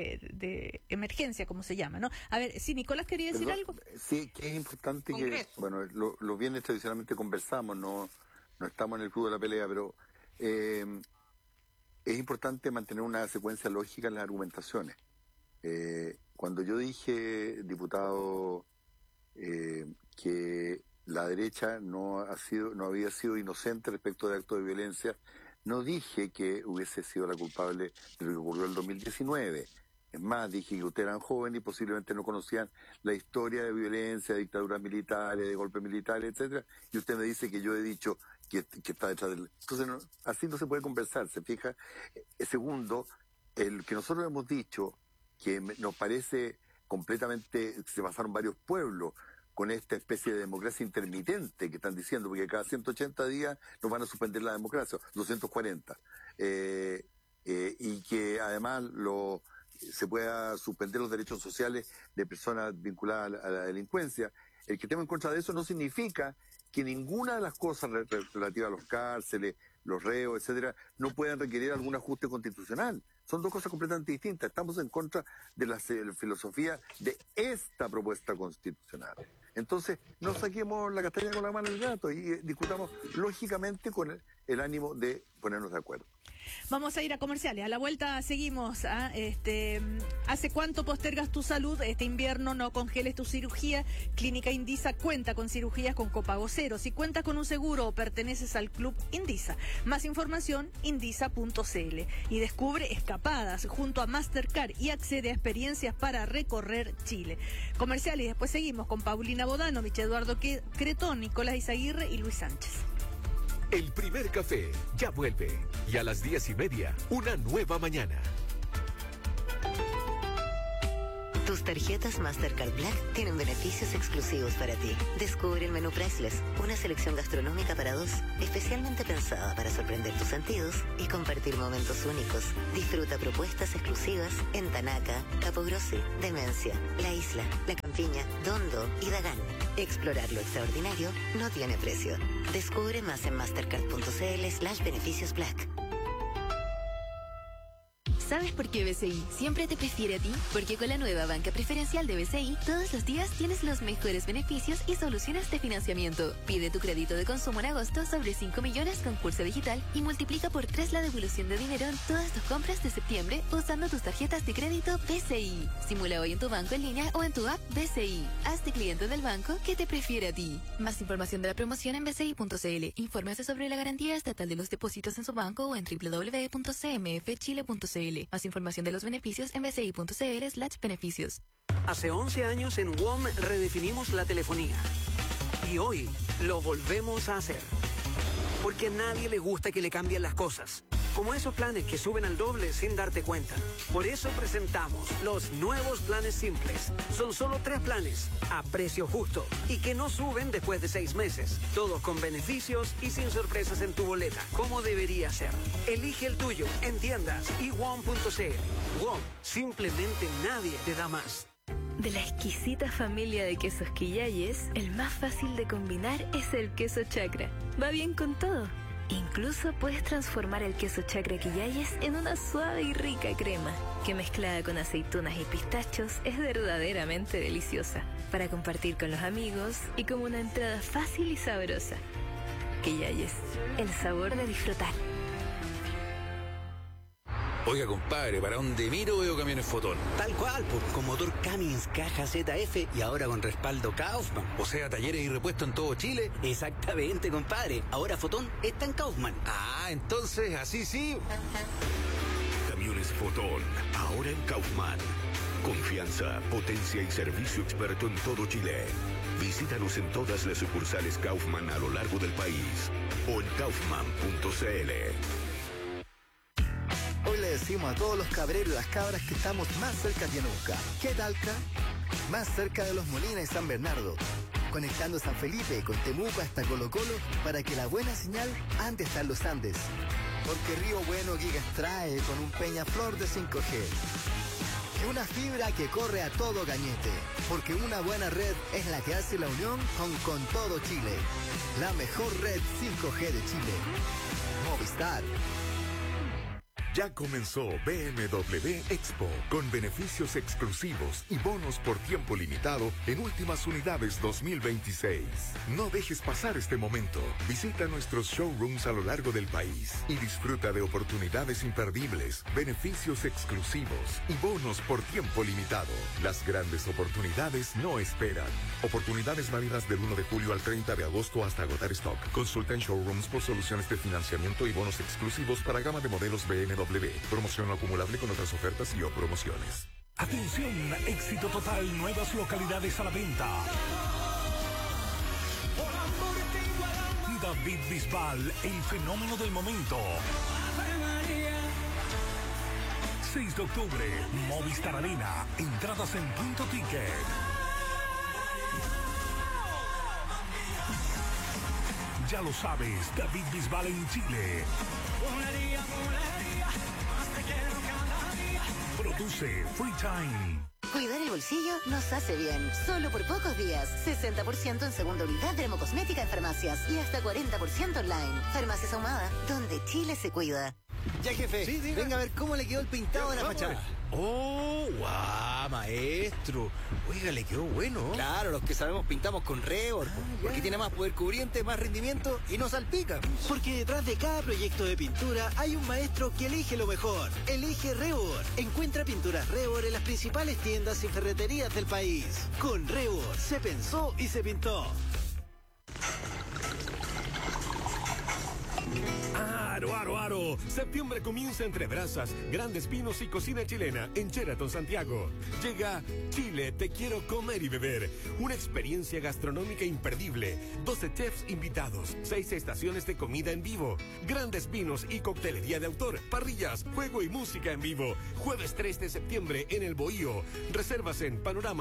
emergencia, como se llama, ¿no? A ver, sí, Nicolás, ¿quería decir algo? Sí, que es importante que, bueno, los viernes tradicionalmente conversamos, no estamos en el club de la pelea, pero es importante mantener una secuencia lógica en las argumentaciones. Cuando yo dije, diputado, que la derecha no había sido inocente respecto de actos de violencia, no dije que hubiese sido la culpable de lo que ocurrió en el 2019. Es más, dije que ustedes eran jóvenes y posiblemente no conocían la historia de violencia, de dictaduras militares, de golpes militares, etcétera. Y usted me dice que yo he dicho que está detrás del... Entonces, así no se puede conversar, ¿se fija? Segundo, el que nosotros hemos dicho, que nos parece completamente... Se pasaron varios pueblos con esta especie de democracia intermitente que están diciendo, porque cada 180 días nos van a suspender la democracia, 240. Y que además se pueda suspender los derechos sociales de personas vinculadas a la delincuencia. El que estemos en contra de eso no significa que ninguna de las cosas relativas a los cárceles, los reos, etcétera, no puedan requerir algún ajuste constitucional. Son dos cosas completamente distintas. Estamos en contra de la filosofía de esta propuesta constitucional. Entonces, no saquemos la castaña con la mano del gato y discutamos lógicamente con el ánimo de ponernos de acuerdo. Vamos a ir a comerciales. A la vuelta seguimos. ¿Hace cuánto postergas tu salud? Este invierno no congeles tu cirugía. Clínica Indisa cuenta con cirugías con copago cero. Si cuentas con un seguro o perteneces al club Indisa. Más información, indisa.cl. Y descubre escapadas junto a Mastercard y accede a experiencias para recorrer Chile. Comerciales y después seguimos con Paulina Bodanovich, Eduardo Cretón, Nicolás Izaguirre y Luis Sánchez. El primer café ya vuelve. Y a las 10:30, una nueva mañana. Tus tarjetas Mastercard Black tienen beneficios exclusivos para ti. Descubre el menú Priceless, una selección gastronómica para dos, especialmente pensada para sorprender tus sentidos y compartir momentos únicos. Disfruta propuestas exclusivas en Tanaca, Capogrossi, Demencia, La Isla, La Campiña, Dondo y Dagán. Explorar lo extraordinario no tiene precio. Descubre más en mastercard.cl/beneficios Black. ¿Sabes por qué BCI siempre te prefiere a ti? Porque con la nueva banca preferencial de BCI, todos los días tienes los mejores beneficios y soluciones de financiamiento. Pide tu crédito de consumo en agosto sobre 5 millones con Curso Digital y multiplica por 3 la devolución de dinero en todas tus compras de septiembre usando tus tarjetas de crédito BCI. Simula hoy en tu banco en línea o en tu app BCI. Hazte cliente del banco que te prefiere a ti. Más información de la promoción en bci.cl. Infórmese sobre la garantía estatal de los depósitos en su banco o en www.cmfchile.cl. Más información de los beneficios en bci.cl/beneficios. Hace 11 años en WOM redefinimos la telefonía. Y hoy lo volvemos a hacer. Porque a nadie le gusta que le cambien las cosas. Como esos planes que suben al doble sin darte cuenta. Por eso presentamos los nuevos planes simples. Son solo 3 planes, a precio justo, y que no suben después de 6 meses. Todos con beneficios y sin sorpresas en tu boleta, como debería ser. Elige el tuyo en tiendas y WOM.cl. WOM, simplemente nadie te da más. De la exquisita familia de quesos Quillayes, el más fácil de combinar es el queso Chacra. Va bien con todo. Incluso puedes transformar el queso Chacra Quillayes en una suave y rica crema, que mezclada con aceitunas y pistachos es verdaderamente deliciosa, para compartir con los amigos y como una entrada fácil y sabrosa. Quillayes, el sabor de disfrutar. Oiga, compadre, ¿para dónde miro veo camiones Fotón? Tal cual, pues, con motor Cummins, caja ZF y ahora con respaldo Kaufman. O sea, talleres y repuestos en todo Chile. Exactamente, compadre. Ahora Fotón está en Kaufman. Ah, entonces, así sí. Camiones Fotón, ahora en Kaufman. Confianza, potencia y servicio experto en todo Chile. Visítanos en todas las sucursales Kaufman a lo largo del país o en kaufman.cl. Hoy le decimos a todos los cabreros y las cabras que estamos más cerca de Yanuca. ¿Qué talca? Más cerca de Los Molinos y San Bernardo. Conectando San Felipe con Temuco hasta Colo Colo para que la buena señal ande hasta los Andes. Porque Río Bueno Gigas trae con un Peñaflor de 5G. Y una fibra que corre a todo gañete. Porque una buena red es la que hace la unión con todo Chile. La mejor red 5G de Chile. Movistar. Ya comenzó BMW Expo, con beneficios exclusivos y bonos por tiempo limitado en últimas unidades 2026. No dejes pasar este momento. Visita nuestros showrooms a lo largo del país y disfruta de oportunidades imperdibles, beneficios exclusivos y bonos por tiempo limitado. Las grandes oportunidades no esperan. Oportunidades válidas del 1 de julio al 30 de agosto hasta agotar stock. Consulta en showrooms por soluciones de financiamiento y bonos exclusivos para gama de modelos BMW. Promoción no acumulable con otras ofertas y o promociones. Atención, éxito total, nuevas localidades a la venta. David Bisbal, el fenómeno del momento. 6 de octubre, Movistar Arena, entradas en Punto Ticket. Ya lo sabes, David Bisbal en Chile. Produce Free Time. Cuidar el bolsillo nos hace bien. Solo por pocos días. 60% en segunda unidad de dermocosmética en farmacias y hasta 40% online. Farmacias Ahumada, donde Chile se cuida. Ya, jefe, sí, venga a ver cómo le quedó el pintado de la fachada. ¡Oh, guau, maestro! Oiga, le quedó bueno. Claro, los que sabemos pintamos con Rebord, porque tiene más poder cubriente, más rendimiento y no salpica. Porque detrás de cada proyecto de pintura hay un maestro que elige lo mejor. Elige Rebord. Encuentra pinturas Rebord en las principales tiendas y ferreterías del país. Con Rebord se pensó y se pintó. ¡Aro! Septiembre comienza entre brasas, grandes vinos y cocina chilena en Sheraton Santiago. Llega Chile, te quiero comer y beber. Una experiencia gastronómica imperdible. 12 chefs invitados, 6 estaciones de comida en vivo, grandes vinos y coctelería de autor, parrillas, juego y música en vivo. Jueves 3 de septiembre en El Bohío. Reservas en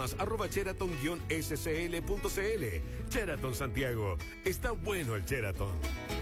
panoramas@sheraton-scl.cl. Sheraton Santiago. Está bueno el Sheraton.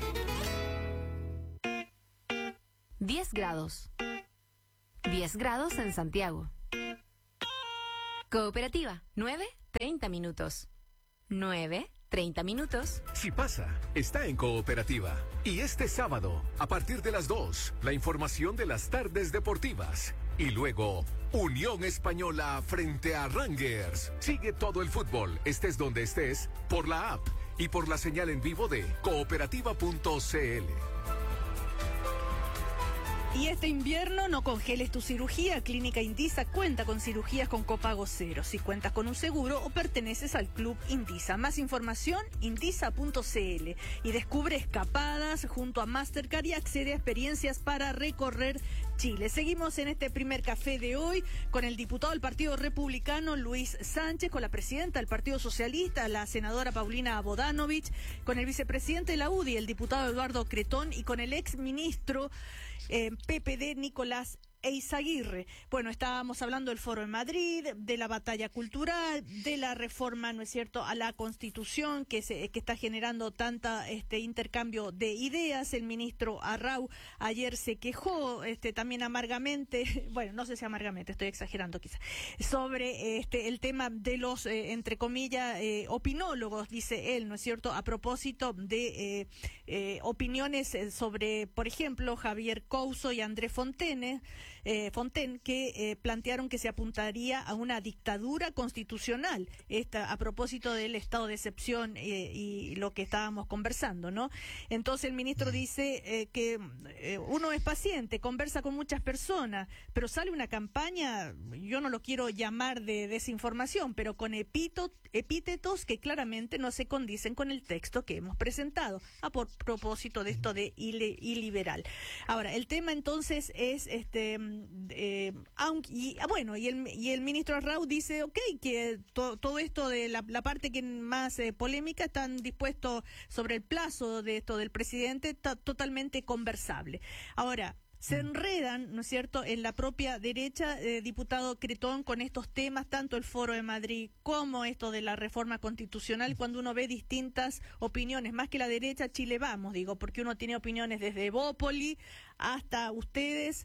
10 grados. 10 grados en Santiago. Cooperativa, 9:30 minutos. 9:30 minutos. Si pasa, está en Cooperativa. Y este sábado, a partir de las 2, la información de las tardes deportivas. Y luego, Unión Española frente a Rangers. Sigue todo el fútbol, estés donde estés, por la app y por la señal en vivo de cooperativa.cl. Y este invierno no congeles tu cirugía. Clínica Indisa cuenta con cirugías con copago cero. Si cuentas con un seguro o perteneces al Club Indisa. Más información, indisa.cl. Y descubre escapadas junto a Mastercard y accede a experiencias para recorrer Chile. Seguimos en este primer café de hoy con el diputado del Partido Republicano, Luis Sánchez, con la presidenta del Partido Socialista, la senadora Paulina Bodanovich, con el vicepresidente de la UDI, el diputado Eduardo Cretón, y con el exministro PPD Nicolás Eizaguirre. Bueno, estábamos hablando del Foro en Madrid, de la batalla cultural, de la reforma, ¿no es cierto?, a la Constitución que está generando tanta intercambio de ideas. El ministro Arrau ayer se quejó también amargamente, bueno, no sé si amargamente, estoy exagerando quizá, sobre el tema de los, entre comillas, opinólogos, dice él, ¿no es cierto?, a propósito de opiniones sobre, por ejemplo, Javier Couso y Andrés Fontaine, que plantearon que se apuntaría a una dictadura constitucional, a propósito del estado de excepción y lo que estábamos conversando, ¿no? Entonces el ministro dice que uno es paciente, conversa con muchas personas, pero sale una campaña, yo no lo quiero llamar de desinformación, pero con epítetos que claramente no se condicen con el texto que hemos presentado, a propósito de esto de iliberal. Ahora, el tema entonces es y el ministro Arrau dice que todo esto de la parte que más polémica están dispuestos sobre el plazo de esto del presidente, está totalmente conversable. Ahora, se enredan, ¿no es cierto?, en la propia derecha, diputado Cretón, con estos temas, tanto el Foro de Madrid como esto de la reforma constitucional, cuando uno ve distintas opiniones, más que la derecha, Chile Vamos, digo, porque uno tiene opiniones desde Bópoli hasta ustedes.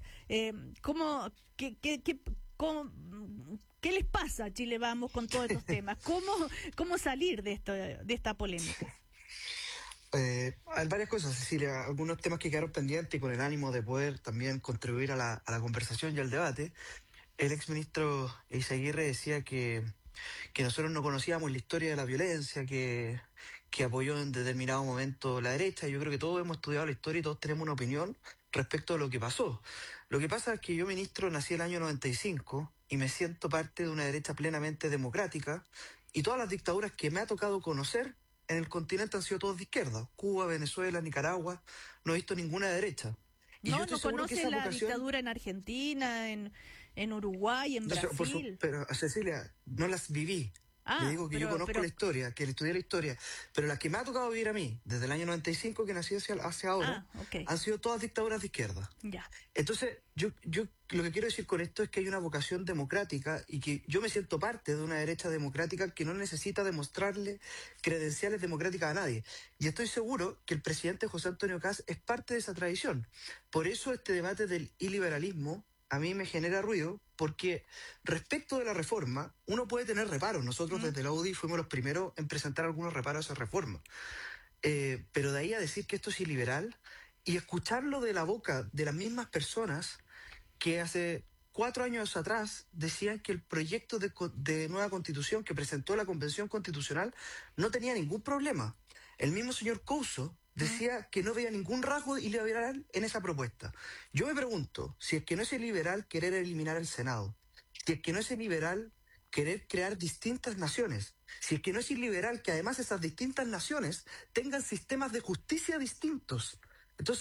¿Qué les pasa a Chile Vamos con todos estos temas? ¿Cómo salir de esta polémica? Hay varias cosas, Cecilia, algunos temas que quedaron pendientes y con el ánimo de poder también contribuir a la conversación y al debate. El exministro Eizaguirre decía que nosotros no conocíamos la historia de la violencia, que apoyó en determinado momento la derecha. Yo creo que todos hemos estudiado la historia y todos tenemos una opinión respecto a lo que pasó. Lo que pasa es que yo, ministro, nací el año 95 y me siento parte de una derecha plenamente democrática, y todas las dictaduras que me ha tocado conocer en el continente han sido todas de izquierda. Cuba, Venezuela, Nicaragua, no he visto ninguna de derecha. Y no conoce la dictadura en Argentina, en Uruguay, en Brasil. Pero, Cecilia, no las viví. Le digo que yo conozco la historia, que estudié la historia, pero las que me ha tocado vivir a mí, desde el año 95 que nací hacia ahora, han sido todas dictaduras de izquierda. Ya. Entonces, yo lo que quiero decir con esto es que hay una vocación democrática y que yo me siento parte de una derecha democrática que no necesita demostrarle credenciales democráticas a nadie. Y estoy seguro que el presidente José Antonio Kast es parte de esa tradición. Por eso este debate del iliberalismo a mí me genera ruido, porque respecto de la reforma, uno puede tener reparos. Nosotros desde la UDI fuimos los primeros en presentar algunos reparos a esa reforma. Pero de ahí a decir que esto es iliberal y escucharlo de la boca de las mismas personas que hace 4 años atrás decían que el proyecto de nueva constitución que presentó la Convención Constitucional no tenía ningún problema. El mismo señor Couso decía que no veía ningún rasgo iliberal en esa propuesta. Yo me pregunto, si es que no es iliberal querer eliminar el Senado, si es que no es iliberal querer crear distintas naciones, si es que no es iliberal que además esas distintas naciones tengan sistemas de justicia distintos. Entonces,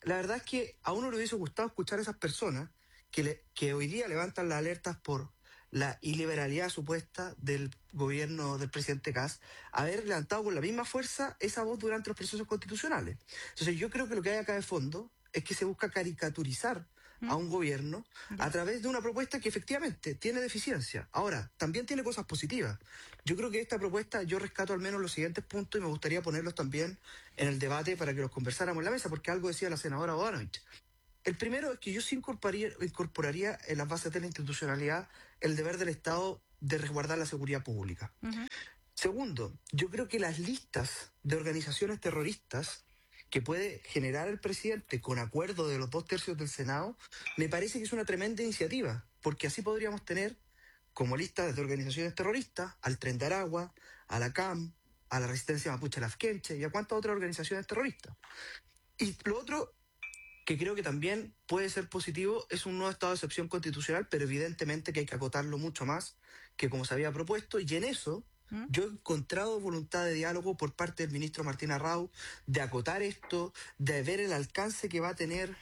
la verdad es que a uno le hubiese gustado escuchar a esas personas que hoy día levantan las alertas por la iliberalidad supuesta del gobierno del presidente Kast, haber levantado con la misma fuerza esa voz durante los procesos constitucionales. Entonces yo creo que lo que hay acá de fondo es que se busca caricaturizar a un gobierno a través de una propuesta que efectivamente tiene deficiencia. Ahora, también tiene cosas positivas. Yo creo que esta propuesta, yo rescato al menos los siguientes puntos y me gustaría ponerlos también en el debate para que los conversáramos en la mesa, porque algo decía la senadora Bodanovich. El primero es que yo sí incorporaría en las bases de la institucionalidad el deber del Estado de resguardar la seguridad pública. Segundo, yo creo que las listas de organizaciones terroristas que puede generar el presidente con acuerdo de los 2/3 del Senado, me parece que es una tremenda iniciativa, porque así podríamos tener como listas de organizaciones terroristas al Tren de Aragua, a la CAM, a la Resistencia Mapuche Lafkenche y a cuántas otras organizaciones terroristas. Y lo otro que creo que también puede ser positivo es un nuevo estado de excepción constitucional, pero evidentemente que hay que acotarlo mucho más que como se había propuesto, y en eso yo he encontrado voluntad de diálogo por parte del ministro Martín Arrau, de acotar esto, de ver el alcance que va a tener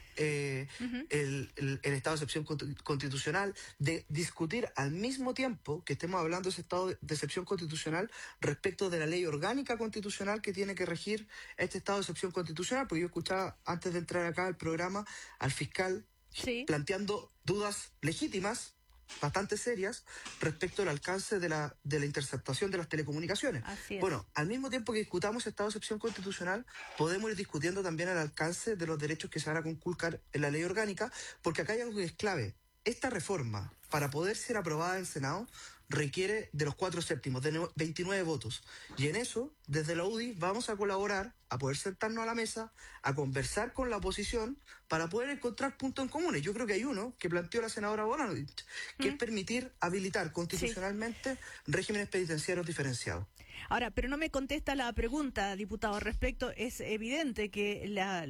el estado de excepción constitucional, de discutir al mismo tiempo que estemos hablando de ese estado de excepción constitucional respecto de la ley orgánica constitucional que tiene que regir este estado de excepción constitucional, porque yo escuchaba antes de entrar acá al programa al fiscal planteando dudas legítimas, bastante serias, respecto al alcance de la interceptación de las telecomunicaciones. Bueno, al mismo tiempo que discutamos estado de excepción constitucional, podemos ir discutiendo también el alcance de los derechos que se van a conculcar en la ley orgánica, porque acá hay algo que es clave. Esta reforma, para poder ser aprobada en el Senado, requiere de los 4/7, de 29 votos. Y en eso, desde la UDI, vamos a colaborar, a poder sentarnos a la mesa, a conversar con la oposición para poder encontrar puntos en comunes. Yo creo que hay uno que planteó la senadora Bodanovich, que es permitir habilitar constitucionalmente regímenes penitenciarios diferenciados. Ahora, pero no me contesta la pregunta, diputado, respecto, es evidente que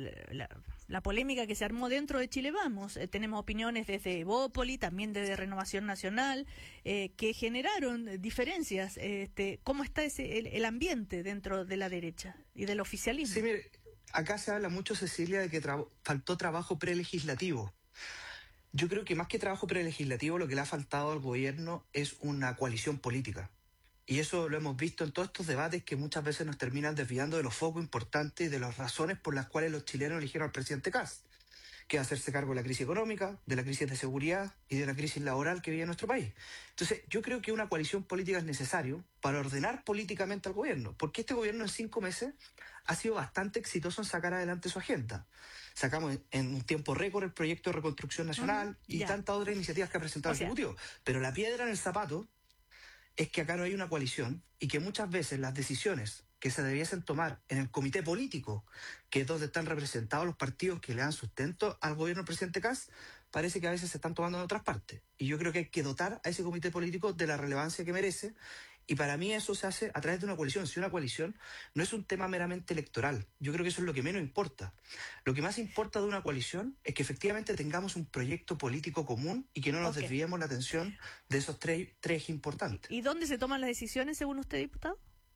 la polémica que se armó dentro de Chile Vamos, tenemos opiniones desde Evópoli, también desde Renovación Nacional, que generaron diferencias. ¿Cómo está el ambiente dentro de la derecha y del oficialismo? Sí, mire, acá se habla mucho, Cecilia, de que faltó trabajo prelegislativo. Yo creo que más que trabajo prelegislativo, lo que le ha faltado al gobierno es una coalición política. Y eso lo hemos visto en todos estos debates que muchas veces nos terminan desviando de los focos importantes y de las razones por las cuales los chilenos eligieron al presidente Kast, que es hacerse cargo de la crisis económica, de la crisis de seguridad y de la crisis laboral que vive en nuestro país. Entonces, yo creo que una coalición política es necesario para ordenar políticamente al gobierno, porque este gobierno en 5 meses ha sido bastante exitoso en sacar adelante su agenda. Sacamos en un tiempo récord el proyecto de reconstrucción nacional y tantas otras iniciativas que ha presentado el Ejecutivo. Pero la piedra en el zapato es que acá no hay una coalición y que muchas veces las decisiones que se debiesen tomar en el comité político, que es donde están representados los partidos que le dan sustento al gobierno del presidente Kast, parece que a veces se están tomando en otras partes. Y yo creo que hay que dotar a ese comité político de la relevancia que merece, y para mí eso se hace a través de una coalición. Si una coalición no es un tema meramente electoral, yo creo que eso es lo que menos importa. Lo que más importa de una coalición es que efectivamente tengamos un proyecto político común y que no nos desviemos la atención de esos tres importantes. ¿Y dónde se toman las decisiones, según usted, diputado?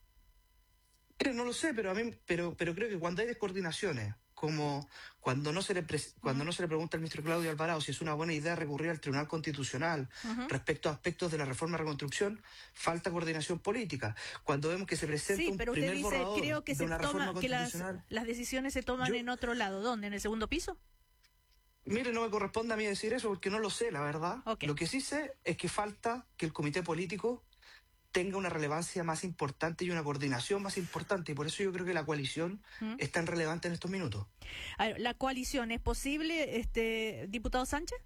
Mire, no lo sé, pero creo que cuando hay descoordinaciones, como cuando no se le pregunta al ministro Claudio Alvarado si es una buena idea recurrir al Tribunal Constitucional respecto a aspectos de la reforma de reconstrucción, falta coordinación política. Cuando vemos que se presenta un primer borrador de una reforma constitucional, las decisiones se toman en otro lado. ¿Dónde? ¿En el segundo piso? Mire, no me corresponde a mí decir eso porque no lo sé, la verdad. Lo que sí sé es que falta que el comité político tenga una relevancia más importante y una coordinación más importante, y por eso yo creo que la coalición es tan relevante en estos minutos. A ver, ¿la coalición es posible, diputado Sánchez?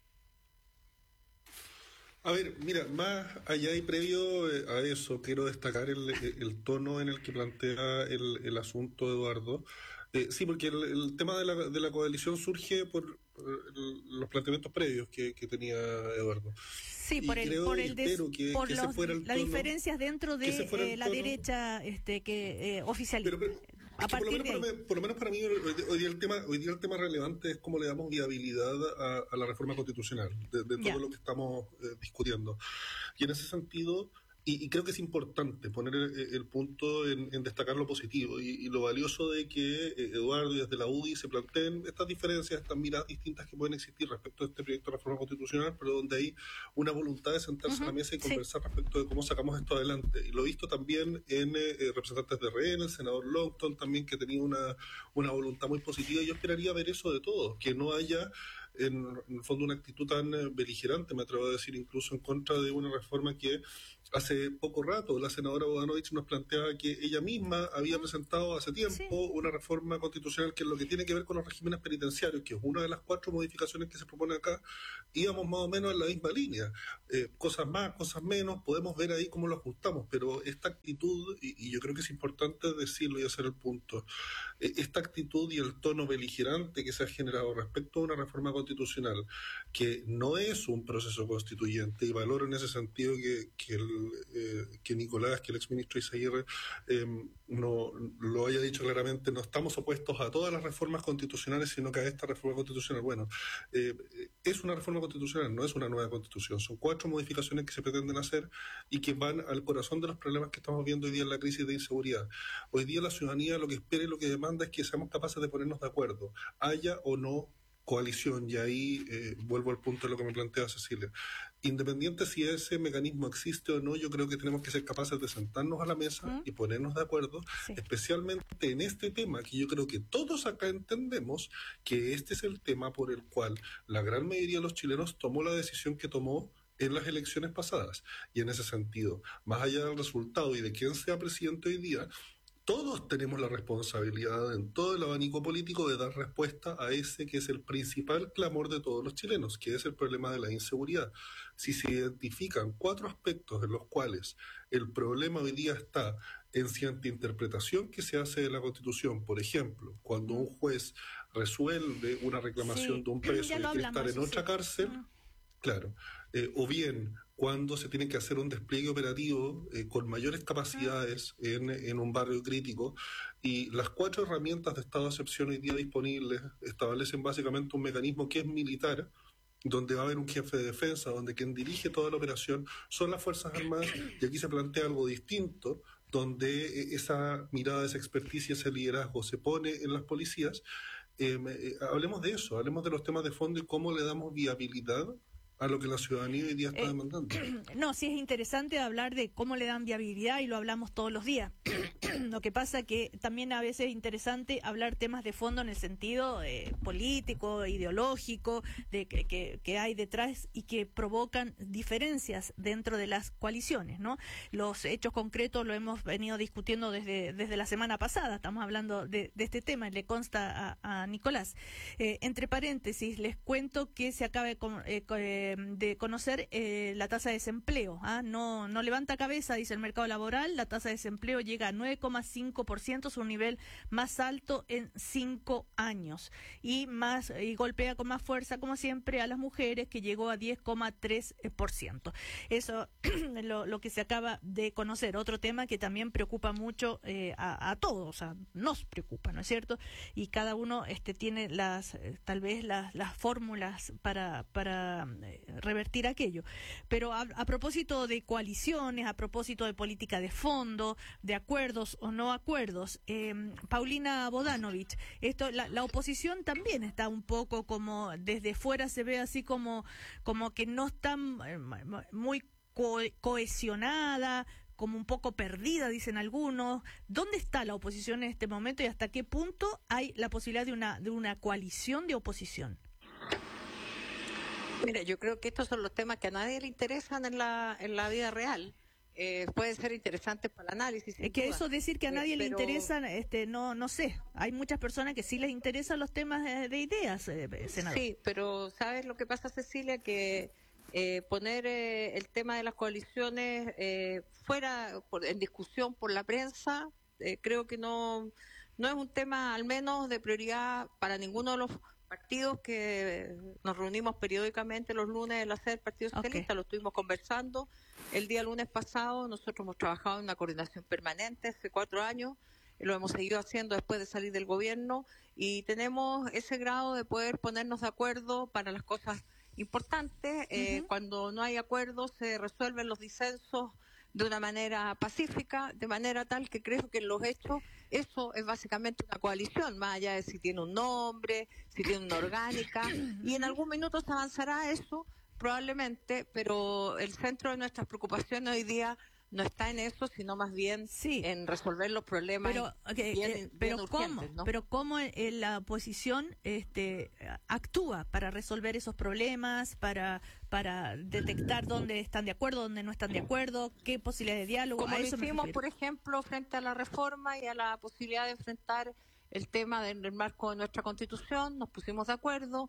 A ver, mira, más allá y previo a eso, quiero destacar el tono en el que plantea el asunto, Eduardo. Sí, porque el tema de la coalición surge por los planteamientos previos que tenía Eduardo. Sí, por las diferencias dentro de la derecha oficialista. Por lo menos para mí hoy día el tema relevante es cómo le damos viabilidad a la reforma constitucional de todo lo que estamos discutiendo. Y en ese sentido, Y creo que es importante poner el punto en destacar lo positivo y lo valioso de que Eduardo y desde la UDI se planteen estas diferencias, estas miradas distintas que pueden existir respecto a este proyecto de reforma constitucional, pero donde hay una voluntad de sentarse a la mesa y conversar respecto de cómo sacamos esto adelante. Y lo he visto también en representantes de RN, el senador Longton también, que tenía una voluntad muy positiva, y yo esperaría ver eso de todos, que no haya en el fondo una actitud tan beligerante, me atrevo a decir, incluso en contra de una reforma que hace poco rato la senadora Bodanovich nos planteaba que ella misma había presentado hace tiempo una reforma constitucional que es lo que tiene que ver con los regímenes penitenciarios, que es una de las 4 modificaciones que se propone acá. Íbamos más o menos en la misma línea, cosas más, cosas menos, podemos ver ahí cómo lo ajustamos, pero esta actitud, y yo creo que es importante decirlo y hacer el punto, esta actitud y el tono beligerante que se ha generado respecto a una reforma constitucional que no es un proceso constituyente, y valoro en ese sentido que Nicolás, que el exministro Izaguirre no lo haya dicho claramente, no estamos opuestos a todas las reformas constitucionales, sino que a esta reforma constitucional. Bueno, es una reforma constitucional, no es una nueva constitución, son 4 modificaciones que se pretenden hacer y que van al corazón de los problemas que estamos viendo hoy día en la crisis de inseguridad. Hoy día la ciudadanía lo que espera y lo que demanda es que seamos capaces de ponernos de acuerdo, haya o no coalición, y ahí vuelvo al punto de lo que me plantea Cecilia. Independiente si ese mecanismo existe o no, yo creo que tenemos que ser capaces de sentarnos a la mesa y ponernos de acuerdo, especialmente en este tema, que yo creo que todos acá entendemos que este es el tema por el cual la gran mayoría de los chilenos tomó la decisión que tomó en las elecciones pasadas. Y en ese sentido, más allá del resultado y de quién sea presidente hoy día, todos tenemos la responsabilidad en todo el abanico político de dar respuesta a ese que es el principal clamor de todos los chilenos, que es el problema de la inseguridad. Si se identifican 4 aspectos en los cuales el problema hoy día está en cierta interpretación que se hace de la Constitución, por ejemplo, cuando un juez resuelve una reclamación de un preso y quiere estar en otra cárcel, claro, o bien cuando se tiene que hacer un despliegue operativo con mayores capacidades en un barrio crítico, y las 4 herramientas de estado de excepción hoy día disponibles establecen básicamente un mecanismo que es militar, donde va a haber un jefe de defensa, donde quien dirige toda la operación son las Fuerzas Armadas, y aquí se plantea algo distinto, donde esa mirada, esa experticia, ese liderazgo se pone en las policías. Hablemos de eso, hablemos de los temas de fondo y cómo le damos viabilidad a lo que la ciudadanía hoy día está demandando. No, sí es interesante hablar de cómo le dan viabilidad, y lo hablamos todos los días. Lo que pasa que también a veces es interesante hablar temas de fondo en el sentido político, ideológico, de que hay detrás y que provocan diferencias dentro de las coaliciones, ¿no? Los hechos concretos lo hemos venido discutiendo desde la semana pasada, estamos hablando de este tema, le consta a Nicolás. Entre paréntesis, les cuento que se acaba de conocer la tasa de desempleo. No levanta cabeza, dice el mercado laboral. La tasa de desempleo llega a 9,5%, es un nivel más alto en 5 años. Y golpea con más fuerza, como siempre, a las mujeres, que llegó a 10,3%. Eso lo que se acaba de conocer. Otro tema que también preocupa mucho a todos, o sea, nos preocupa, ¿no es cierto? Y cada uno tiene tal vez las fórmulas para revertir aquello. Pero a propósito de coaliciones, a propósito de política de fondo, de acuerdos o no acuerdos, Paulina Bodanovich, la oposición también está un poco como desde fuera se ve así como que no está muy cohesionada, como un poco perdida, dicen algunos. ¿Dónde está la oposición en este momento y hasta qué punto hay la posibilidad de una coalición de oposición? Mira, yo creo que estos son los temas que a nadie le interesan en la vida real. Pueden ser interesantes para el análisis. Es que eso decir que a nadie le interesa, no sé. Hay muchas personas que sí les interesan los temas de ideas, senador. Sí, pero ¿sabes lo que pasa, Cecilia? Que poner el tema de las coaliciones fuera en discusión por la prensa, creo que no es un tema, al menos, de prioridad para ninguno de los partidos que nos reunimos periódicamente los lunes en la sede del Partido Socialista. Lo estuvimos conversando el día lunes pasado. Nosotros hemos trabajado en una coordinación permanente hace 4 años, lo hemos seguido haciendo después de salir del gobierno, y tenemos ese grado de poder ponernos de acuerdo para las cosas importantes. Cuando no hay acuerdos se resuelven los disensos de una manera pacífica, de manera tal que creo que en los hechos eso es básicamente una coalición, más allá de si tiene un nombre, si tiene una orgánica, y en algún minuto se avanzará eso, probablemente, pero el centro de nuestras preocupaciones hoy día no está en eso, sino más bien en resolver los problemas bien urgentes, ¿no? Pero cómo la oposición actúa para resolver esos problemas, para detectar dónde están de acuerdo, dónde no están de acuerdo, qué posibilidades de diálogo. Como a lo eso me hicimos, refiero. por ejemplo, frente a la reforma y a la posibilidad de enfrentar el tema del marco de nuestra Constitución, nos pusimos de acuerdo,